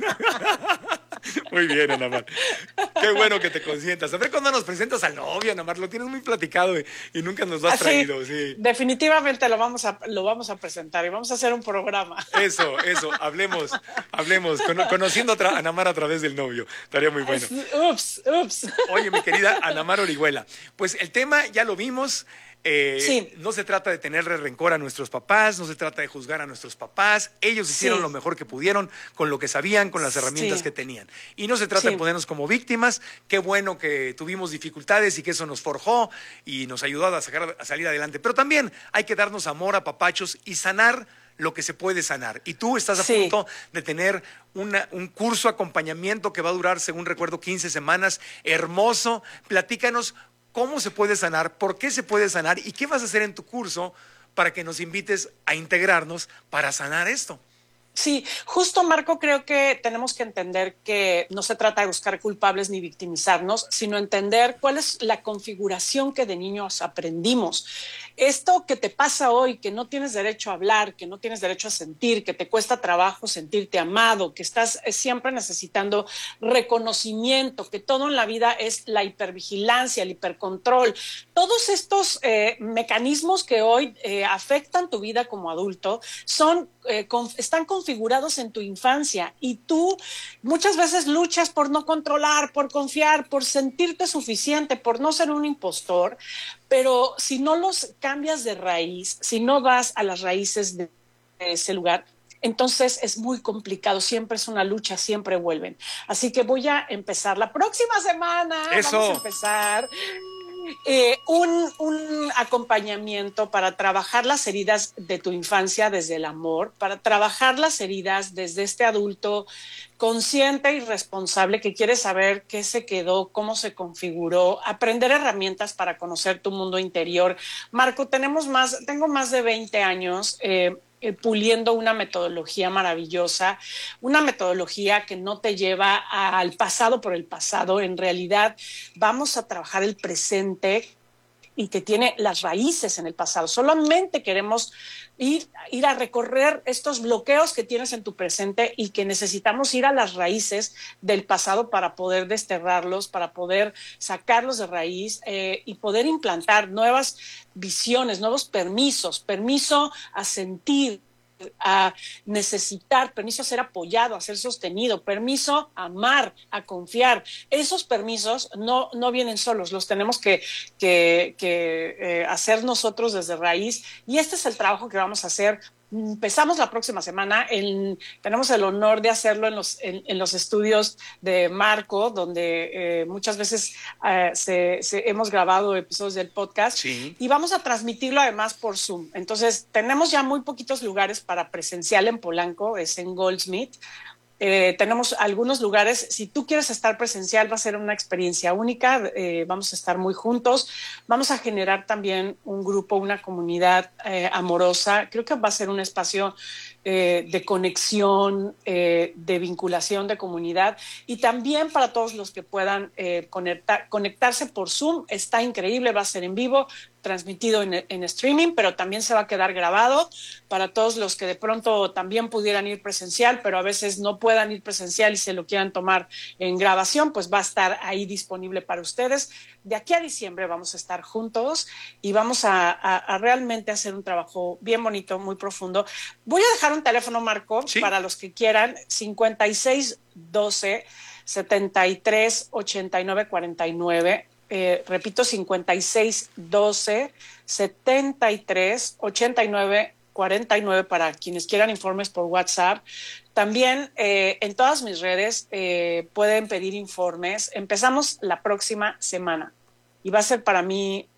Muy bien, Ana Mar. Qué bueno que te consientas. A ver cuándo nos presentas al novio, Ana Mar. Lo tienes muy platicado y, y nunca nos lo has Así, traído. Sí. Definitivamente lo vamos a lo vamos a presentar y vamos a hacer un programa. Eso, eso. Hablemos, hablemos. Cono, conociendo a Ana Mar a través del novio. Estaría muy bueno. Ups, ups. Oye, mi querida Ana Mar Orihuela. Pues el tema ya lo vimos. Eh, sí. No se trata de tenerle rencor a nuestros papás, no se trata de juzgar a nuestros papás. Ellos hicieron sí. lo mejor que pudieron con lo que sabían, con las herramientas sí. que tenían. Y no se trata sí. de ponernos como víctimas. Qué bueno que tuvimos dificultades y que eso nos forjó y nos ayudó a, sacar, a salir adelante. Pero también hay que darnos amor a papachos y sanar lo que se puede sanar. Y tú estás a sí. punto de tener una, un curso acompañamiento que va a durar, según recuerdo, quince semanas. Hermoso. Platícanos cómo se puede sanar, por qué se puede sanar y qué vas a hacer en tu curso para que nos invites a integrarnos para sanar esto. Sí, justo, Marco, creo que tenemos que entender que no se trata de buscar culpables ni victimizarnos, sino entender cuál es la configuración que de niños aprendimos. Esto que te pasa hoy, que no tienes derecho a hablar, que no tienes derecho a sentir, que te cuesta trabajo sentirte amado, que estás siempre necesitando reconocimiento, que todo en la vida es la hipervigilancia, el hipercontrol. Todos estos eh, mecanismos que hoy eh, afectan tu vida como adulto son, eh, con, están configurados en tu infancia y tú muchas veces luchas por no controlar, por confiar, por sentirte suficiente, por no ser un impostor, pero si no los cambias de raíz, si no vas a las raíces de ese lugar, entonces es muy complicado, siempre es una lucha, siempre vuelven. Así que voy a empezar la próxima semana, Eso. Vamos a empezar eh, un, un acompañamiento para trabajar las heridas de tu infancia desde el amor, para trabajar las heridas desde este adulto consciente y responsable que quiere saber qué se quedó, cómo se configuró, aprender herramientas para conocer tu mundo interior. Marco, tenemos más, tengo más de veinte años eh, eh, puliendo una metodología maravillosa, una metodología que no te lleva a, al pasado por el pasado. En realidad vamos a trabajar el presente y que tiene las raíces en el pasado. Solamente queremos ir, ir a recorrer estos bloqueos que tienes en tu presente y que necesitamos ir a las raíces del pasado para poder desterrarlos, para poder sacarlos de raíz eh, y poder implantar nuevas visiones, nuevos permisos, permiso a sentir, a necesitar, permiso a ser apoyado, a ser sostenido, permiso a amar, a confiar. Esos permisos no, no vienen solos, los tenemos que, que, que eh, hacer nosotros desde raíz y este es el trabajo que vamos a hacer. Empezamos la próxima semana, en, tenemos el honor de hacerlo en los, en, en los estudios de Marco, donde eh, muchas veces eh, se, se, hemos grabado episodios del podcast sí. y vamos a transmitirlo además por Zoom. Entonces, tenemos ya muy poquitos lugares para presencial en Polanco, es en Goldsmith. Eh, tenemos algunos lugares, si tú quieres estar presencial va a ser una experiencia única, eh, vamos a estar muy juntos, vamos a generar también un grupo, una comunidad eh, amorosa, creo que va a ser un espacio eh, de conexión, eh, de vinculación, de comunidad y también para todos los que puedan eh, conectar, conectarse por Zoom, está increíble, va a ser en vivo, transmitido en, en streaming, pero también se va a quedar grabado para todos los que de pronto también pudieran ir presencial, pero a veces no puedan ir presencial y se lo quieran tomar en grabación, pues va a estar ahí disponible para ustedes. De aquí a diciembre vamos a estar juntos y vamos a, a, a realmente hacer un trabajo bien bonito, muy profundo. Voy a dejar un teléfono, Marco, sí. para los que quieran, cincuenta y seis doce setenta y tres ochenta y nueve cuarenta y nueve. Eh, repito, cincuenta y seis doce setenta y tres ochenta y nueve cuarenta y nueve para quienes quieran informes por WhatsApp. También eh, en todas mis redes eh, pueden pedir informes. Empezamos la próxima semana y va a ser para mí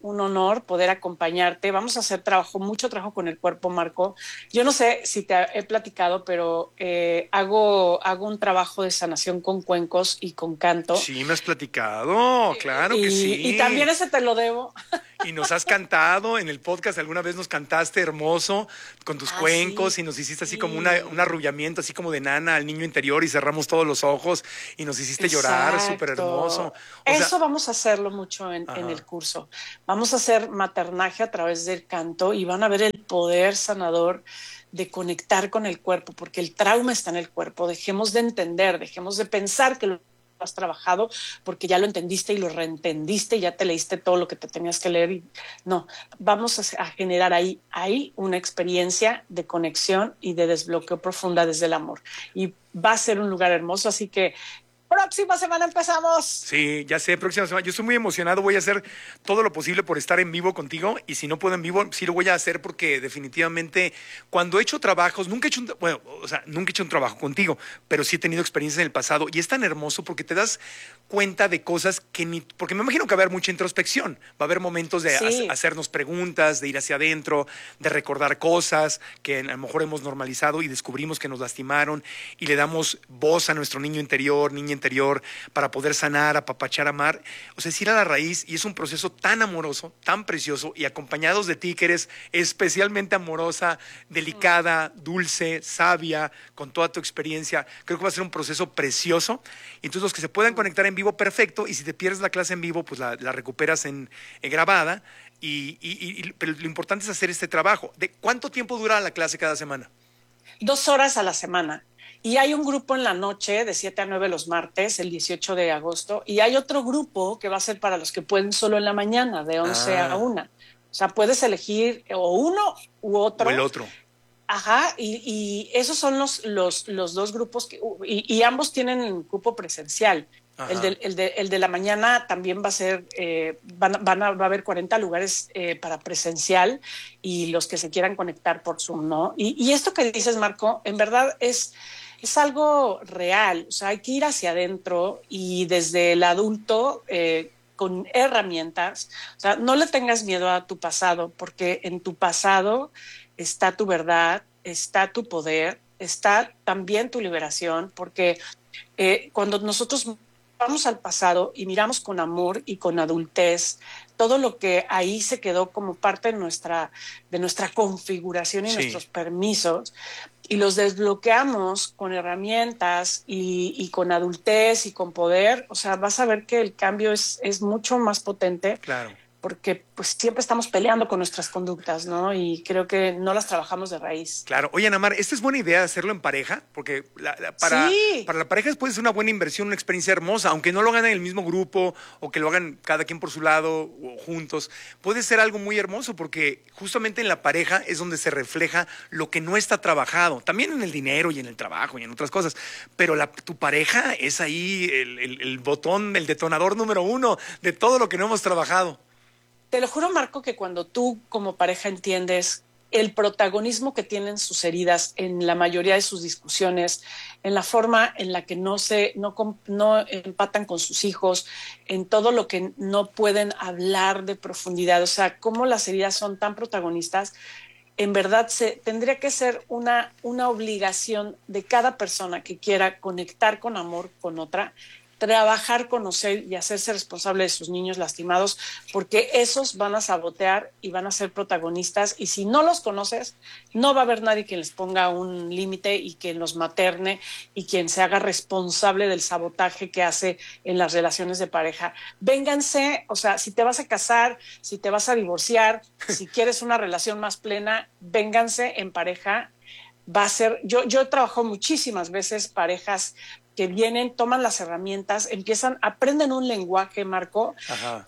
un honor poder acompañarte. Vamos a hacer trabajo, mucho trabajo con el cuerpo, Marco. Yo no sé si te he platicado, pero eh, hago, hago un trabajo de sanación con cuencos y con canto. Sí, me has platicado, claro y, que sí. Y también ese te lo debo. Y nos has cantado en el podcast, alguna vez nos cantaste hermoso con tus ah, cuencos sí. y nos hiciste así sí. como una, un arrullamiento, así como de nana al niño interior y cerramos todos los ojos y nos hiciste Exacto. llorar, súper hermoso. O Eso sea, vamos a hacerlo mucho en, en el curso. Vamos a hacer maternaje a través del canto y van a ver el poder sanador de conectar con el cuerpo, porque el trauma está en el cuerpo. Dejemos de entender, dejemos de pensar que lo has trabajado porque ya lo entendiste y lo reentendiste y ya te leíste todo lo que te tenías que leer. Y no, vamos a, a generar ahí, ahí una experiencia de conexión y de desbloqueo profunda desde el amor. Y va a ser un lugar hermoso, así que próxima semana empezamos. Sí, ya sé, próxima semana. Yo estoy muy emocionado, voy a hacer todo lo posible por estar en vivo contigo y si no puedo en vivo, sí lo voy a hacer porque definitivamente cuando he hecho trabajos, nunca he hecho un, bueno, o sea, nunca he hecho un trabajo contigo, pero sí he tenido experiencias en el pasado y es tan hermoso porque te das cuenta de cosas que ni, porque me imagino que va a haber mucha introspección, va a haber momentos de sí. ha, hacernos preguntas, de ir hacia adentro, de recordar cosas que a lo mejor hemos normalizado y descubrimos que nos lastimaron y le damos voz a nuestro niño interior, niña interior, para poder sanar, apapachar, amar, o sea, es ir a la raíz y es un proceso tan amoroso, tan precioso y acompañados de ti que eres especialmente amorosa, delicada, dulce, sabia, con toda tu experiencia, creo que va a ser un proceso precioso y entonces los que se puedan conectar en vivo, perfecto, y si te pierdes la clase en vivo, pues la, la recuperas en, en grabada y, y, y, pero lo importante es hacer este trabajo. ¿De cuánto tiempo dura la clase cada semana? Dos horas a la semana. Y hay un grupo en la noche de siete a nueve los martes, el dieciocho de agosto, y hay otro grupo que va a ser para los que pueden solo en la mañana, de once ah. a una. O sea, puedes elegir o uno u otro. O el otro. Ajá, y, y esos son los, los, los dos grupos, que, y, y ambos tienen grupo presencial. El de, el, de, el de la mañana también va a ser, eh, van, van a, va a haber cuarenta lugares eh, para presencial y los que se quieran conectar por Zoom, ¿no? Y, y esto que dices, Marco, en verdad es... es algo real, o sea, hay que ir hacia adentro y desde el adulto eh, con herramientas, o sea, no le tengas miedo a tu pasado, porque en tu pasado está tu verdad, está tu poder, está también tu liberación, porque eh, cuando nosotros vamos al pasado y miramos con amor y con adultez todo lo que ahí se quedó como parte de nuestra, de nuestra configuración y sí. nuestros permisos, y los desbloqueamos con herramientas y, y con adultez y con poder, o sea, vas a ver que el cambio es, es mucho más potente. Claro. Porque pues siempre estamos peleando con nuestras conductas, ¿no? Y creo que no las trabajamos de raíz. Claro. Oye, Ana Mar, esta es buena idea hacerlo en pareja, porque la, la, para, sí. para la pareja puede ser una buena inversión, una experiencia hermosa, aunque no lo hagan en el mismo grupo o que lo hagan cada quien por su lado o juntos. Puede ser algo muy hermoso porque justamente en la pareja es donde se refleja lo que no está trabajado. También en el dinero y en el trabajo y en otras cosas. Pero la, tu pareja es ahí el, el, el botón, el detonador número uno de todo lo que no hemos trabajado. Te lo juro, Marco, que cuando tú como pareja entiendes el protagonismo que tienen sus heridas en la mayoría de sus discusiones, en la forma en la que no se no, no empatan con sus hijos, en todo lo que no pueden hablar de profundidad, o sea, cómo las heridas son tan protagonistas, en verdad se, tendría que ser una, una obligación de cada persona que quiera conectar con amor con otra, trabajar, conocer y hacerse responsable de sus niños lastimados, porque esos van a sabotear y van a ser protagonistas, y si no los conoces, no va a haber nadie que les ponga un límite y quien los materne y quien se haga responsable del sabotaje que hace en las relaciones de pareja. Vénganse, o sea, si te vas a casar, si te vas a divorciar, si quieres una relación más plena, vénganse en pareja. Va a ser, yo, yo he trabajado muchísimas veces parejas que vienen, toman las herramientas, empiezan, aprenden un lenguaje, Marco,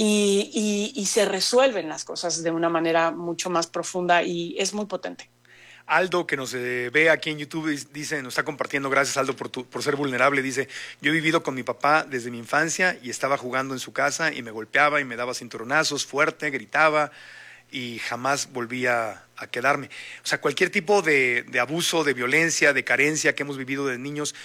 y, y, y se resuelven las cosas de una manera mucho más profunda y es muy potente. Aldo, que nos eh, ve aquí en YouTube, dice, nos está compartiendo, gracias Aldo por, tu, por ser vulnerable, dice, yo he vivido con mi papá desde mi infancia y estaba jugando en su casa y me golpeaba y me daba cinturonazos fuerte, gritaba y jamás volvía a quedarme. O sea, cualquier tipo de, de abuso, de violencia, de carencia que hemos vivido de niños,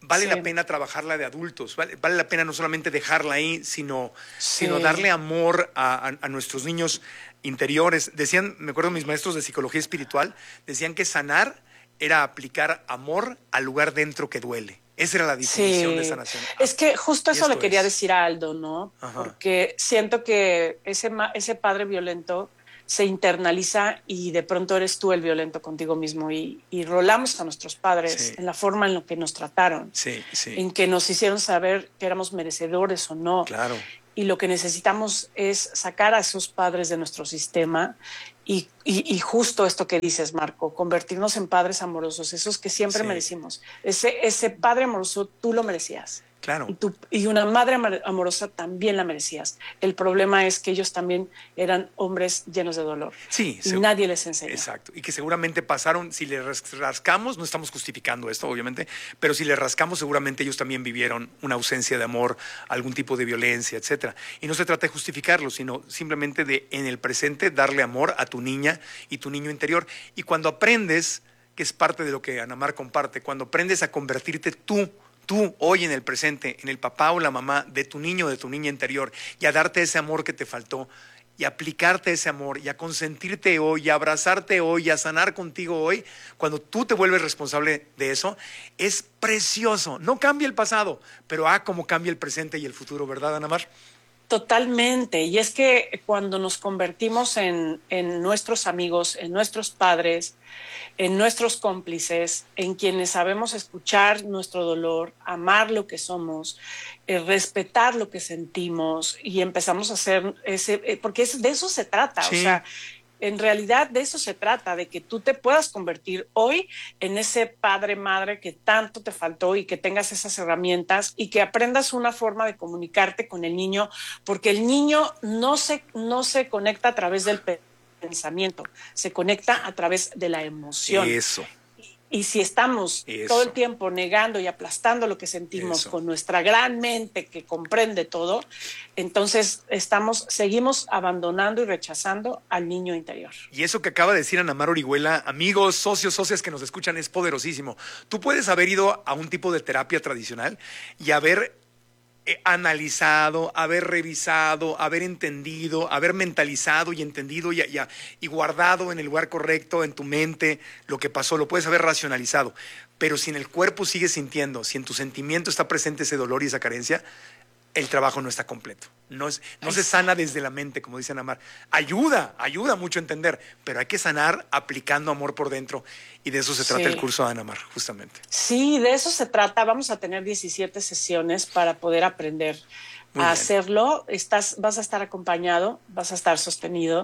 vale Sí. la pena trabajarla de adultos, vale, vale la pena no solamente dejarla ahí, sino, Sí. sino darle amor a, a- a nuestros niños interiores. Decían, me acuerdo mis maestros de psicología espiritual, decían que sanar era aplicar amor al lugar dentro que duele. Esa era la definición Sí. de sanación. Es que justo Y eso le esto quería es. decir a Aldo, ¿no? Ajá. Porque siento que ese, ma- ese padre violento se internaliza y de pronto eres tú el violento contigo mismo y, y rolamos a nuestros padres Sí. en la forma en la que nos trataron, Sí, sí. en que nos hicieron saber que éramos merecedores o no. Claro. Y lo que necesitamos es sacar a esos padres de nuestro sistema y, y, y justo esto que dices, Marco, convertirnos en padres amorosos, esos que siempre Sí. merecimos. Ese, ese padre amoroso tú lo merecías. Claro. Y, tú, y una madre amor- amorosa también la merecías. El problema es que ellos también eran hombres llenos de dolor. Sí, Y segu- nadie les enseñó. Exacto. Y que seguramente pasaron, si le ras- rascamos, no estamos justificando esto, obviamente, pero si le rascamos, seguramente ellos también vivieron una ausencia de amor, algún tipo de violencia, etcétera. Y no se trata de justificarlo, sino simplemente de, en el presente, darle amor a tu niña y tu niño interior. Y cuando aprendes, que es parte de lo que Ana Mar comparte, cuando aprendes a convertirte tú, tú hoy en el presente, en el papá o la mamá de tu niño o de tu niña interior, y a darte ese amor que te faltó, y aplicarte ese amor, y a consentirte hoy, y a abrazarte hoy, y a sanar contigo hoy, cuando tú te vuelves responsable de eso, es precioso. No cambia el pasado, pero ah, cómo cambia el presente y el futuro, ¿verdad, Ana Mar? Totalmente. Y es que cuando nos convertimos en, en nuestros amigos, en nuestros padres, en nuestros cómplices, en quienes sabemos escuchar nuestro dolor, amar lo que somos, eh, respetar lo que sentimos y empezamos a hacer ese, eh, porque es, de eso se trata. Sí. O sea, en realidad de eso se trata, de que tú te puedas convertir hoy en ese padre, madre que tanto te faltó y que tengas esas herramientas y que aprendas una forma de comunicarte con el niño, porque el niño no se, no se conecta a través del pensamiento, se conecta a través de la emoción. Eso. Y si estamos Eso. todo el tiempo negando y aplastando lo que sentimos Eso. con nuestra gran mente que comprende todo, entonces estamos, seguimos abandonando y rechazando al niño interior. Y eso que acaba de decir Ana Mar Orihuela, amigos, socios, socias que nos escuchan, es poderosísimo. Tú puedes haber ido a un tipo de terapia tradicional y haber eh, analizado, haber revisado, haber entendido, haber mentalizado y entendido y, y, y guardado en el lugar correcto en tu mente lo que pasó, lo puedes haber racionalizado. Pero si en el cuerpo sigues sintiendo, si en tu sentimiento está presente ese dolor y esa carencia, el trabajo no está completo. No, es, no se sana desde la mente, como dice Ana Mar. Ayuda, ayuda mucho a entender, pero hay que sanar aplicando amor por dentro. Y de eso se trata Sí. el curso de Ana Mar, justamente. Sí, de eso se trata. Vamos a tener diecisiete sesiones para poder aprender Muy a bien. hacerlo. Estás, vas a estar acompañado, vas a estar sostenido.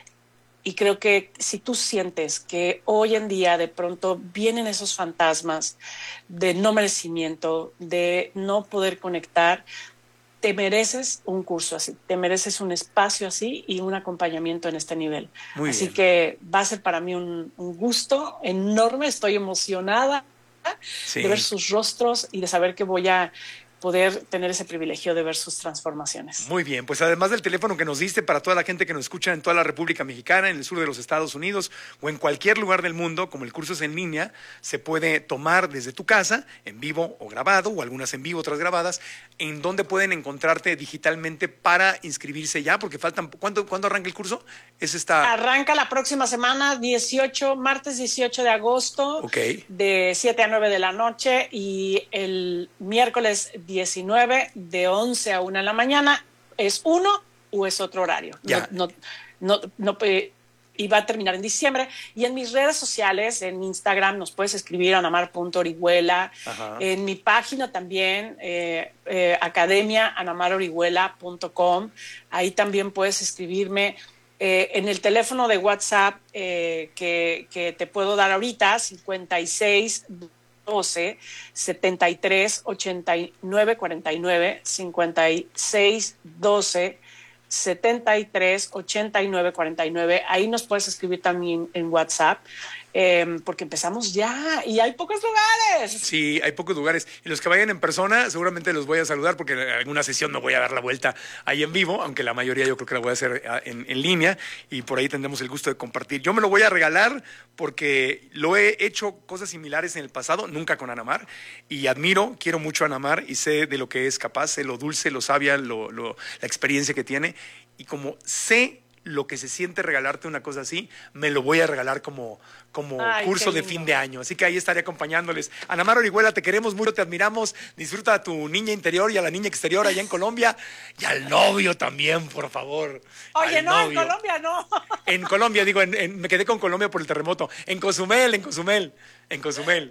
Y creo que si tú sientes que hoy en día de pronto vienen esos fantasmas de no merecimiento, de no poder conectar, te mereces un curso así, te mereces un espacio así y un acompañamiento en este nivel. Muy así bien. que va a ser para mí un, un gusto enorme, estoy emocionada Sí. de ver sus rostros y de saber que voy a poder tener ese privilegio de ver sus transformaciones. Muy bien, pues además del teléfono que nos diste para toda la gente que nos escucha en toda la República Mexicana, en el sur de los Estados Unidos o en cualquier lugar del mundo, como el curso es en línea, se puede tomar desde tu casa, en vivo o grabado, o algunas en vivo, otras grabadas. ¿En dónde pueden encontrarte digitalmente para inscribirse ya? Porque faltan, ¿cuándo, ¿cuándo arranca el curso? Es esta... Arranca la próxima semana, dieciocho, martes dieciocho de agosto, Ok. de siete a nueve de la noche, y el miércoles diecinueve de once a una de la mañana. ¿Es uno o es otro horario? Ya. No, no, no, no, eh, y va a terminar en diciembre. Y en mis redes sociales, en Instagram, nos puedes escribir a anamar punto orihuela. Ajá. En mi página también, eh, eh, academia anamar orihuela punto com. Ahí también puedes escribirme. Eh, en el teléfono de WhatsApp eh, que, que te puedo dar ahorita, cincuenta y seis doce setenta y tres ochenta y nueve cuarenta y nueve, cincuenta y seis doce setenta y tres ochenta y nueve cuarenta y nueve. Ahí nos puedes escribir también en WhatsApp. eh, porque empezamos ya y hay pocos lugares. Sí, hay pocos lugares. Y los que vayan en persona, seguramente los voy a saludar porque en alguna sesión me voy a dar la vuelta ahí en vivo, aunque la mayoría yo creo que la voy a hacer en, en línea y por ahí tendremos el gusto de compartir. Yo me lo voy a regalar porque lo he hecho cosas similares en el pasado, nunca con Ana Mar, y admiro, quiero mucho a Ana Mar y sé de lo que es capaz, sé lo dulce, lo sabia, lo, lo, la experiencia que tiene, y como sé lo que se siente regalarte una cosa así, me lo voy a regalar como, como Ay, curso qué de lindo. fin de año. Así que ahí estaré acompañándoles. Ana Mar Orihuela, te queremos mucho, te admiramos. Disfruta a tu niña interior y a la niña exterior allá en Colombia. Y al novio también, por favor. Oye, Al no, novio. en Colombia no. En Colombia, digo, en- en- me quedé con Colombia por el terremoto. En Cozumel, en Cozumel, en Cozumel.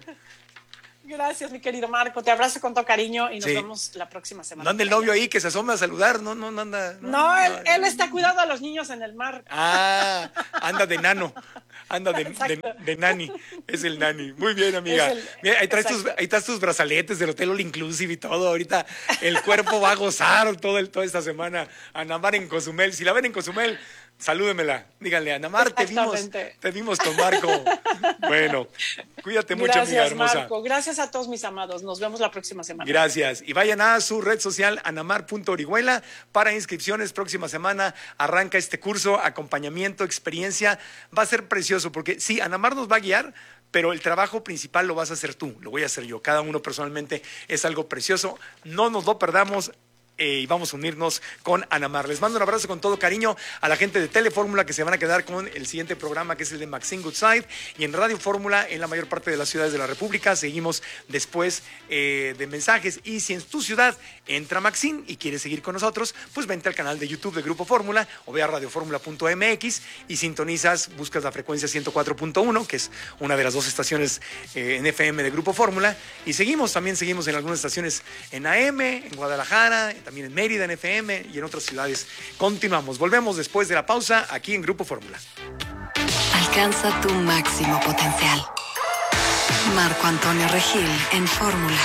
Gracias, mi querido Marco. Te abrazo con todo cariño y nos Sí. vemos la próxima semana. No anda el novio ahí que se asome a saludar. No, no, no anda. No, No, él, él está cuidando a los niños en el mar. Ah, anda de nano, anda de, de, de nani, es el nani. Muy bien, amiga. Es el- Mira, ahí, traes tus, ahí estás tus brazaletes del Hotel All Inclusive y todo. Ahorita el cuerpo va a gozar todo el, toda esta semana. Ana Mar en Cozumel. Si la ven en Cozumel, salúdemela. Díganle, Ana Mar, te vimos, Exactamente. te vimos con Marco. Bueno, cuídate mucho, Gracias, amiga hermosa. Marco. Gracias a todos mis amados. Nos vemos la próxima semana. Gracias. Y vayan a su red social anamar punto orihuela para inscripciones. Próxima semana arranca este curso, acompañamiento, experiencia. Va a ser precioso porque sí, Anamar nos va a guiar, pero el trabajo principal lo vas a hacer tú, lo voy a hacer yo. Cada uno personalmente es algo precioso. No nos lo perdamos. Eh, y vamos a unirnos con Ana Mar. Les mando un abrazo con todo cariño a la gente de Telefórmula que se van a quedar con el siguiente programa, que es el de Maxine Goodside, y en Radio Fórmula en la mayor parte de las ciudades de la República. Seguimos después eh, de mensajes, y si en tu ciudad entra Maxine y quieres seguir con nosotros, pues vente al canal de YouTube de Grupo Fórmula o ve a radio fórmula punto m x y sintonizas, buscas la frecuencia ciento cuatro punto uno, que es una de las dos estaciones eh, en F M de Grupo Fórmula, y seguimos, también seguimos en algunas estaciones en A M, en Guadalajara, también en Mérida, en F M y en otras ciudades. Continuamos, volvemos después de la pausa aquí en Grupo Fórmula. Alcanza tu máximo potencial. Marco Antonio Regil en Fórmula.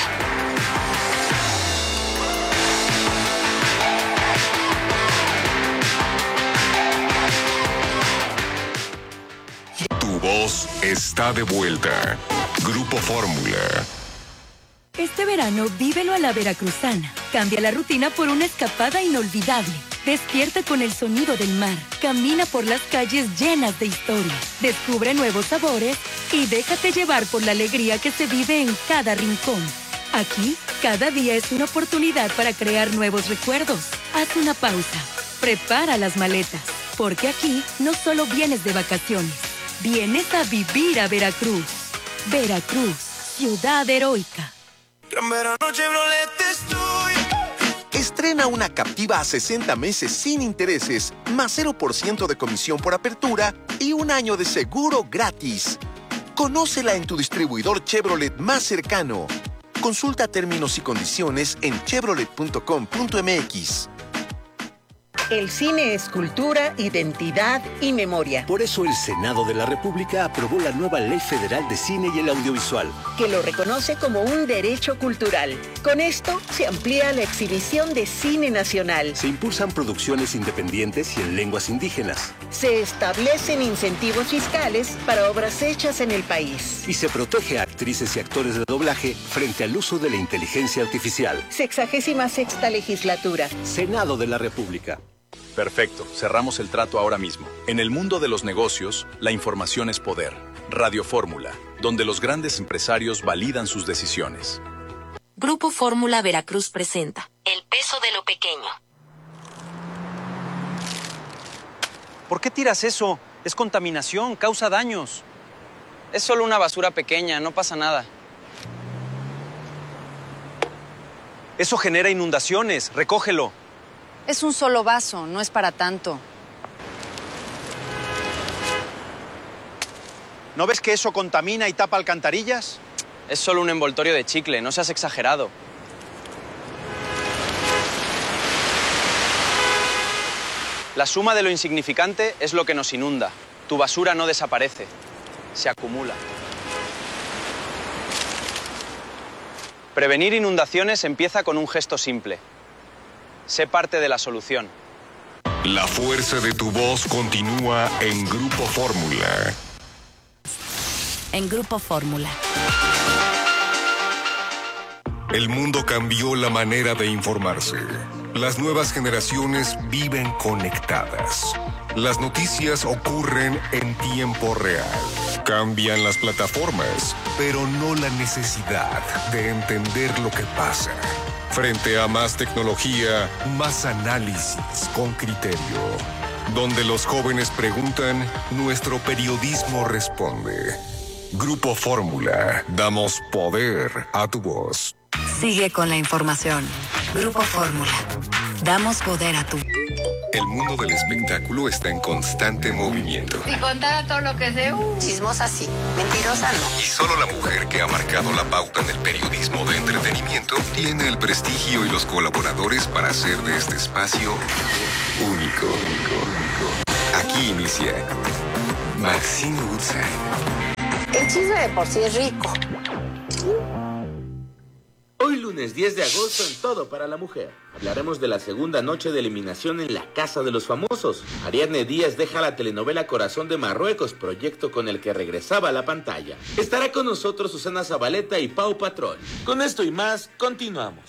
Tu voz está de vuelta. Grupo Fórmula. Este verano vívelo a la veracruzana. Cambia la rutina por una escapada inolvidable. Despierta con el sonido del mar. Camina por las calles llenas de historia. Descubre nuevos sabores y déjate llevar por la alegría que se vive en cada rincón. Aquí, cada día es una oportunidad para crear nuevos recuerdos. Haz una pausa. Prepara las maletas. Porque aquí no solo vienes de vacaciones. Vienes a vivir a Veracruz. Veracruz, ciudad heroica. Gran verano Chevrolet estoy. Estrena una Captiva a sesenta meses sin intereses, más cero por ciento de comisión por apertura y un año de seguro gratis. Conócela en tu distribuidor Chevrolet más cercano. Consulta términos y condiciones en chevrolet punto com punto m x. El cine es cultura, identidad y memoria. Por eso el Senado de la República aprobó la nueva Ley Federal de Cine y el Audiovisual, Que lo reconoce como un derecho cultural. Con esto se amplía la exhibición de cine nacional. se impulsan producciones independientes y en lenguas indígenas, Se establecen incentivos fiscales para obras hechas en el país. y se protege a actrices y actores de doblaje frente al uso de la inteligencia artificial. Sexagésima sexta legislatura. Senado de la República. Perfecto, cerramos el trato ahora mismo. En el mundo de los negocios, la información es poder. Radio Fórmula, donde los grandes empresarios validan sus decisiones. Grupo Fórmula Veracruz presenta El peso de lo pequeño. ¿Por qué tiras eso? Es contaminación, causa daños. Es solo una basura pequeña, no pasa nada. Eso genera inundaciones, recógelo. Es un solo vaso, no es para tanto. ¿No ves que eso contamina y tapa alcantarillas? Es solo un envoltorio de chicle, no seas exagerado. La suma de lo insignificante es lo que nos inunda. Tu basura no desaparece, se acumula. Prevenir inundaciones empieza con un gesto simple. Sé parte de la solución. La fuerza de tu voz continúa en Grupo Fórmula. en Grupo Fórmula. El mundo cambió la manera de informarse. Las nuevas generaciones viven conectadas. Las noticias ocurren en tiempo real. Cambian las plataformas, pero no la necesidad de entender lo que pasa. Frente a más tecnología, más análisis con criterio. Donde los jóvenes preguntan, nuestro periodismo responde. Grupo Fórmula, damos poder a tu voz. Sigue con la información. Grupo Fórmula. Damos poder a tu... El mundo del espectáculo está en constante movimiento. Si contara todo lo que sé, uh, chismosa sí, mentirosa no. Y solo la mujer que ha marcado la pauta en el periodismo de entretenimiento tiene el prestigio y los colaboradores para hacer de este espacio único. único, único. Aquí inicia Maxine Woodside. El chisme de por sí es rico. Hoy lunes diez de agosto en Todo para la Mujer. Hablaremos de la segunda noche de eliminación en la Casa de los Famosos. Ariadne Díaz deja la telenovela Corazón de Marruecos, proyecto con el que regresaba a la pantalla. Estará con nosotros Susana Zabaleta y Pau Patrón. Con esto y más, continuamos.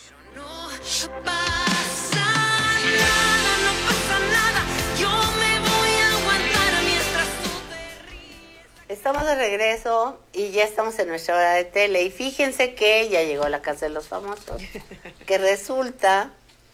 Estamos de regreso y ya estamos en nuestra hora de tele. Y fíjense que ya llegó la Casa de los Famosos. Que resulta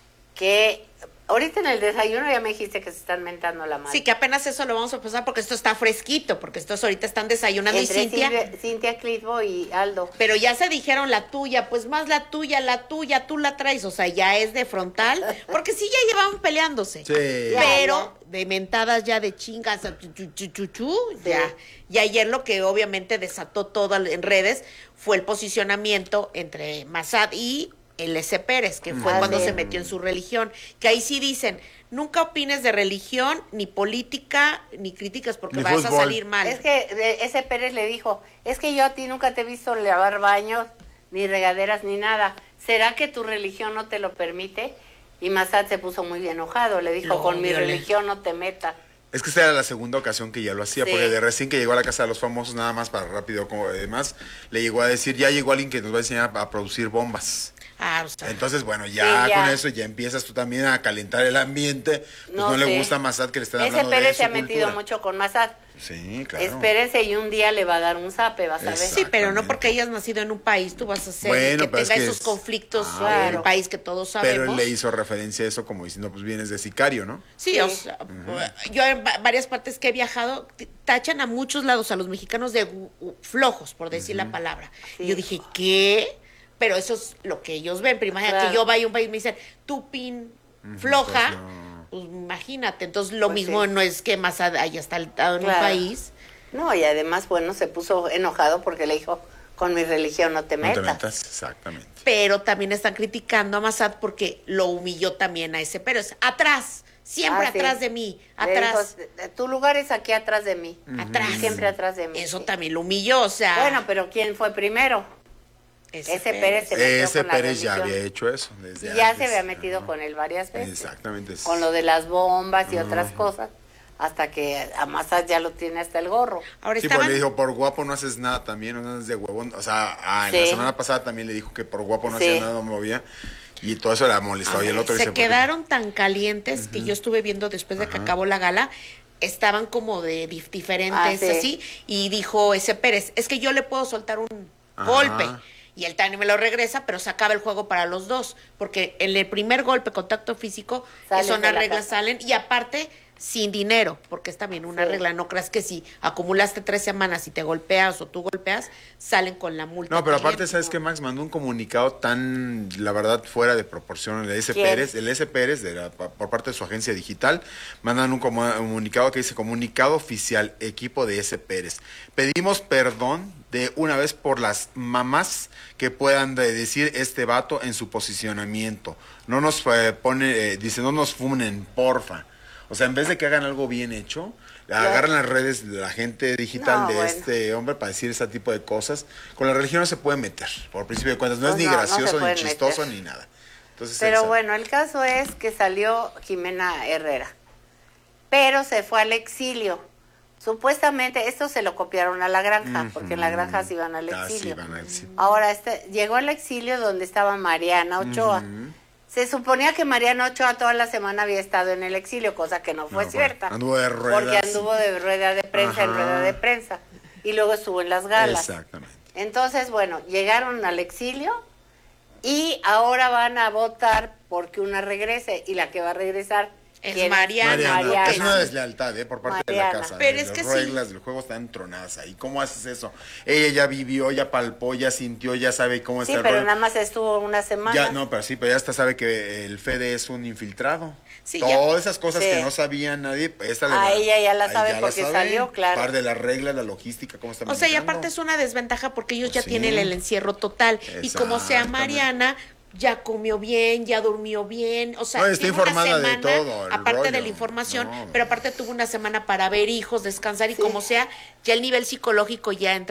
que ahorita en el desayuno ya me dijiste que se están mentando la madre. Sí, que apenas eso lo vamos a pasar porque esto está fresquito, porque estos ahorita están desayunando. Entre y Cintia... Cintia, Cintia Clitbo y Aldo. Pero ya se dijeron la tuya, pues más la tuya, la tuya, tú la traes, o sea, ya es de frontal, porque sí ya llevaban peleándose. Sí. Pero Ya, ya. de mentadas ya de chingas, chu, chu, chu, chu, chu, Sí. ya. Y ayer lo que obviamente desató todo en redes fue el posicionamiento entre Massad y el S. Pérez, que fue Ah, cuando sí. se metió en su religión, que ahí sí dicen, nunca opines de religión, ni política, ni críticas, porque Ni vas fútbol. a salir mal. Es que eh, ese Pérez le dijo, es que yo a ti nunca te he visto lavar baños, ni regaderas, ni nada. ¿Será que tu religión no te lo permite? Y Massad se puso muy enojado, le dijo, No, con mi violento. religión no te metas. Es que esta era la segunda ocasión que ya lo hacía, Sí. porque de recién que llegó a la Casa de los Famosos, nada más para rápido, como demás, le llegó a decir, ya llegó alguien que nos va a enseñar a producir bombas. Ah, o sea, Entonces, bueno, ya, Sí, ya. con eso ya empiezas tú también a calentar el ambiente. Pues no, No le sé. gusta a Massad que le estén Ese hablando de Pérez su se ha metido cultura. mucho con Massad. Sí, claro. Espérense y un día le va a dar un zape, vas a ver. Sí, pero no porque hayas nacido en un país, tú vas a hacer Bueno, que pero es tenga que esos es- conflictos Ah, en bueno. el país que todos Pero sabemos. él le hizo referencia a eso como diciendo, pues vienes de sicario, ¿no? Sí, o sea, yo en va- varias partes que he viajado, t- tachan a muchos lados a los mexicanos de gu- gu- flojos, por decir la palabra. Y yo dije, ¿qué? Pero eso es lo que ellos ven. Pero imagínate Claro. que yo vaya a un país y me dicen, tú pin floja, pues no. pues imagínate. Entonces lo Pues mismo sí. no es que más haya estado en Claro. un país. No, y además, bueno, se puso enojado porque le dijo, con mi religión no te No te metas. metas, exactamente. Pero también están criticando a Massad porque lo humilló también a ese Pérez. Atrás, siempre Ah, sí. atrás de mí, Le atrás. dijo, tu lugar es aquí atrás de mí. Atrás. Siempre atrás de mí. Eso también lo humilló, o sea. Bueno, pero ¿quién fue primero? Ese Ese, Pérez se metió Ese con la Pérez ya religión. había hecho eso. Desde Y ya antes. se había metido con él varias veces. Exactamente. Con lo de las bombas y otras cosas. Hasta que a Massad ya lo tiene hasta el gorro. Ahora Sí, pues le dijo, por guapo no haces nada también, no andas de huevón. O sea, ah, en la Sí. semana pasada también le dijo que por guapo no Sí. hacía nada, no movía. Y todo eso la molestó. Y el otro se dice, quedaron tan calientes que yo estuve viendo después de que acabó la gala, estaban como de dif- diferentes Ah, sí. así, y dijo ese Pérez, es que yo le puedo soltar un Ajá. golpe. Y el Tani me lo regresa, pero se acaba el juego para los dos. Porque en el primer golpe, contacto físico, Sales son de la reglas casa. salen. Y aparte, sin dinero, porque es también una Sí. regla. No creas que si acumulaste tres semanas y te golpeas o tú golpeas, salen con la multa. No, pero también. aparte, ¿sabes qué, Max? Mandó un comunicado tan, la verdad, fuera de proporción. El S. ¿Quién? Pérez, el S. Pérez, de la- por parte de su agencia digital, mandan un comu- un comunicado que dice, comunicado oficial, equipo de S. Pérez. Pedimos perdón de una vez por las mamás que puedan de decir este vato en su posicionamiento. No nos eh, pone, eh, dice, no nos funen, porfa. O sea, en vez de que hagan algo bien hecho, agarran las redes de la gente digital No, de bueno. este hombre para decir ese tipo de cosas. Con la religión no se puede meter, por principio de cuentas. No Pues es ni no, no se gracioso, ni pueden chistoso, meter. ni nada. Entonces, Pero él bueno, el caso es que salió Jimena Herrera. Pero se fue al exilio Supuestamente esto se lo copiaron a la granja, Ujú. porque en la granja se iban al Casi exilio. van al exilio. Ahora este llegó al exilio donde estaba Mariana Ochoa. Ujú. Se suponía que Mariana Ochoa toda la semana había estado en el exilio, cosa que no fue No, cierta. anduvo de ruedas. Porque anduvo de rueda de prensa en Ajá. rueda de prensa. Y luego estuvo en las galas. Exactamente. Entonces, bueno, llegaron al exilio y ahora van a votar porque una regrese. Y la que va a regresar Es ¿quién Mariana. Mariana, Mariana. es una deslealtad, ¿eh? Por parte de Mariana. la casa. Pero ¿eh? es que Las sí. reglas del juego están tronadas ahí. ¿Cómo haces eso? Ella ya vivió, ya palpó, ya sintió, ya sabe cómo Sí, está el pero rollo. nada más estuvo una semana. Ya, no, pero sí, pero ya hasta sabe que el Fede es un infiltrado. Sí, Todas ya. esas cosas Sí. que no sabía nadie, esta le A va- ella ya la ahí sabe porque salió, claro. Par de las reglas, la logística, cómo está O sea, y manejando. aparte es una desventaja porque ellos ya sí. tienen el encierro total. Y como sea Exactamente. Mariana, ya comió bien, ya durmió bien. O sea, No, está tuvo una informada de semana, todo, el aparte de rollo. la información, No. pero aparte tuvo una semana para ver hijos, descansar y como sea, ya el nivel psicológico ya entra.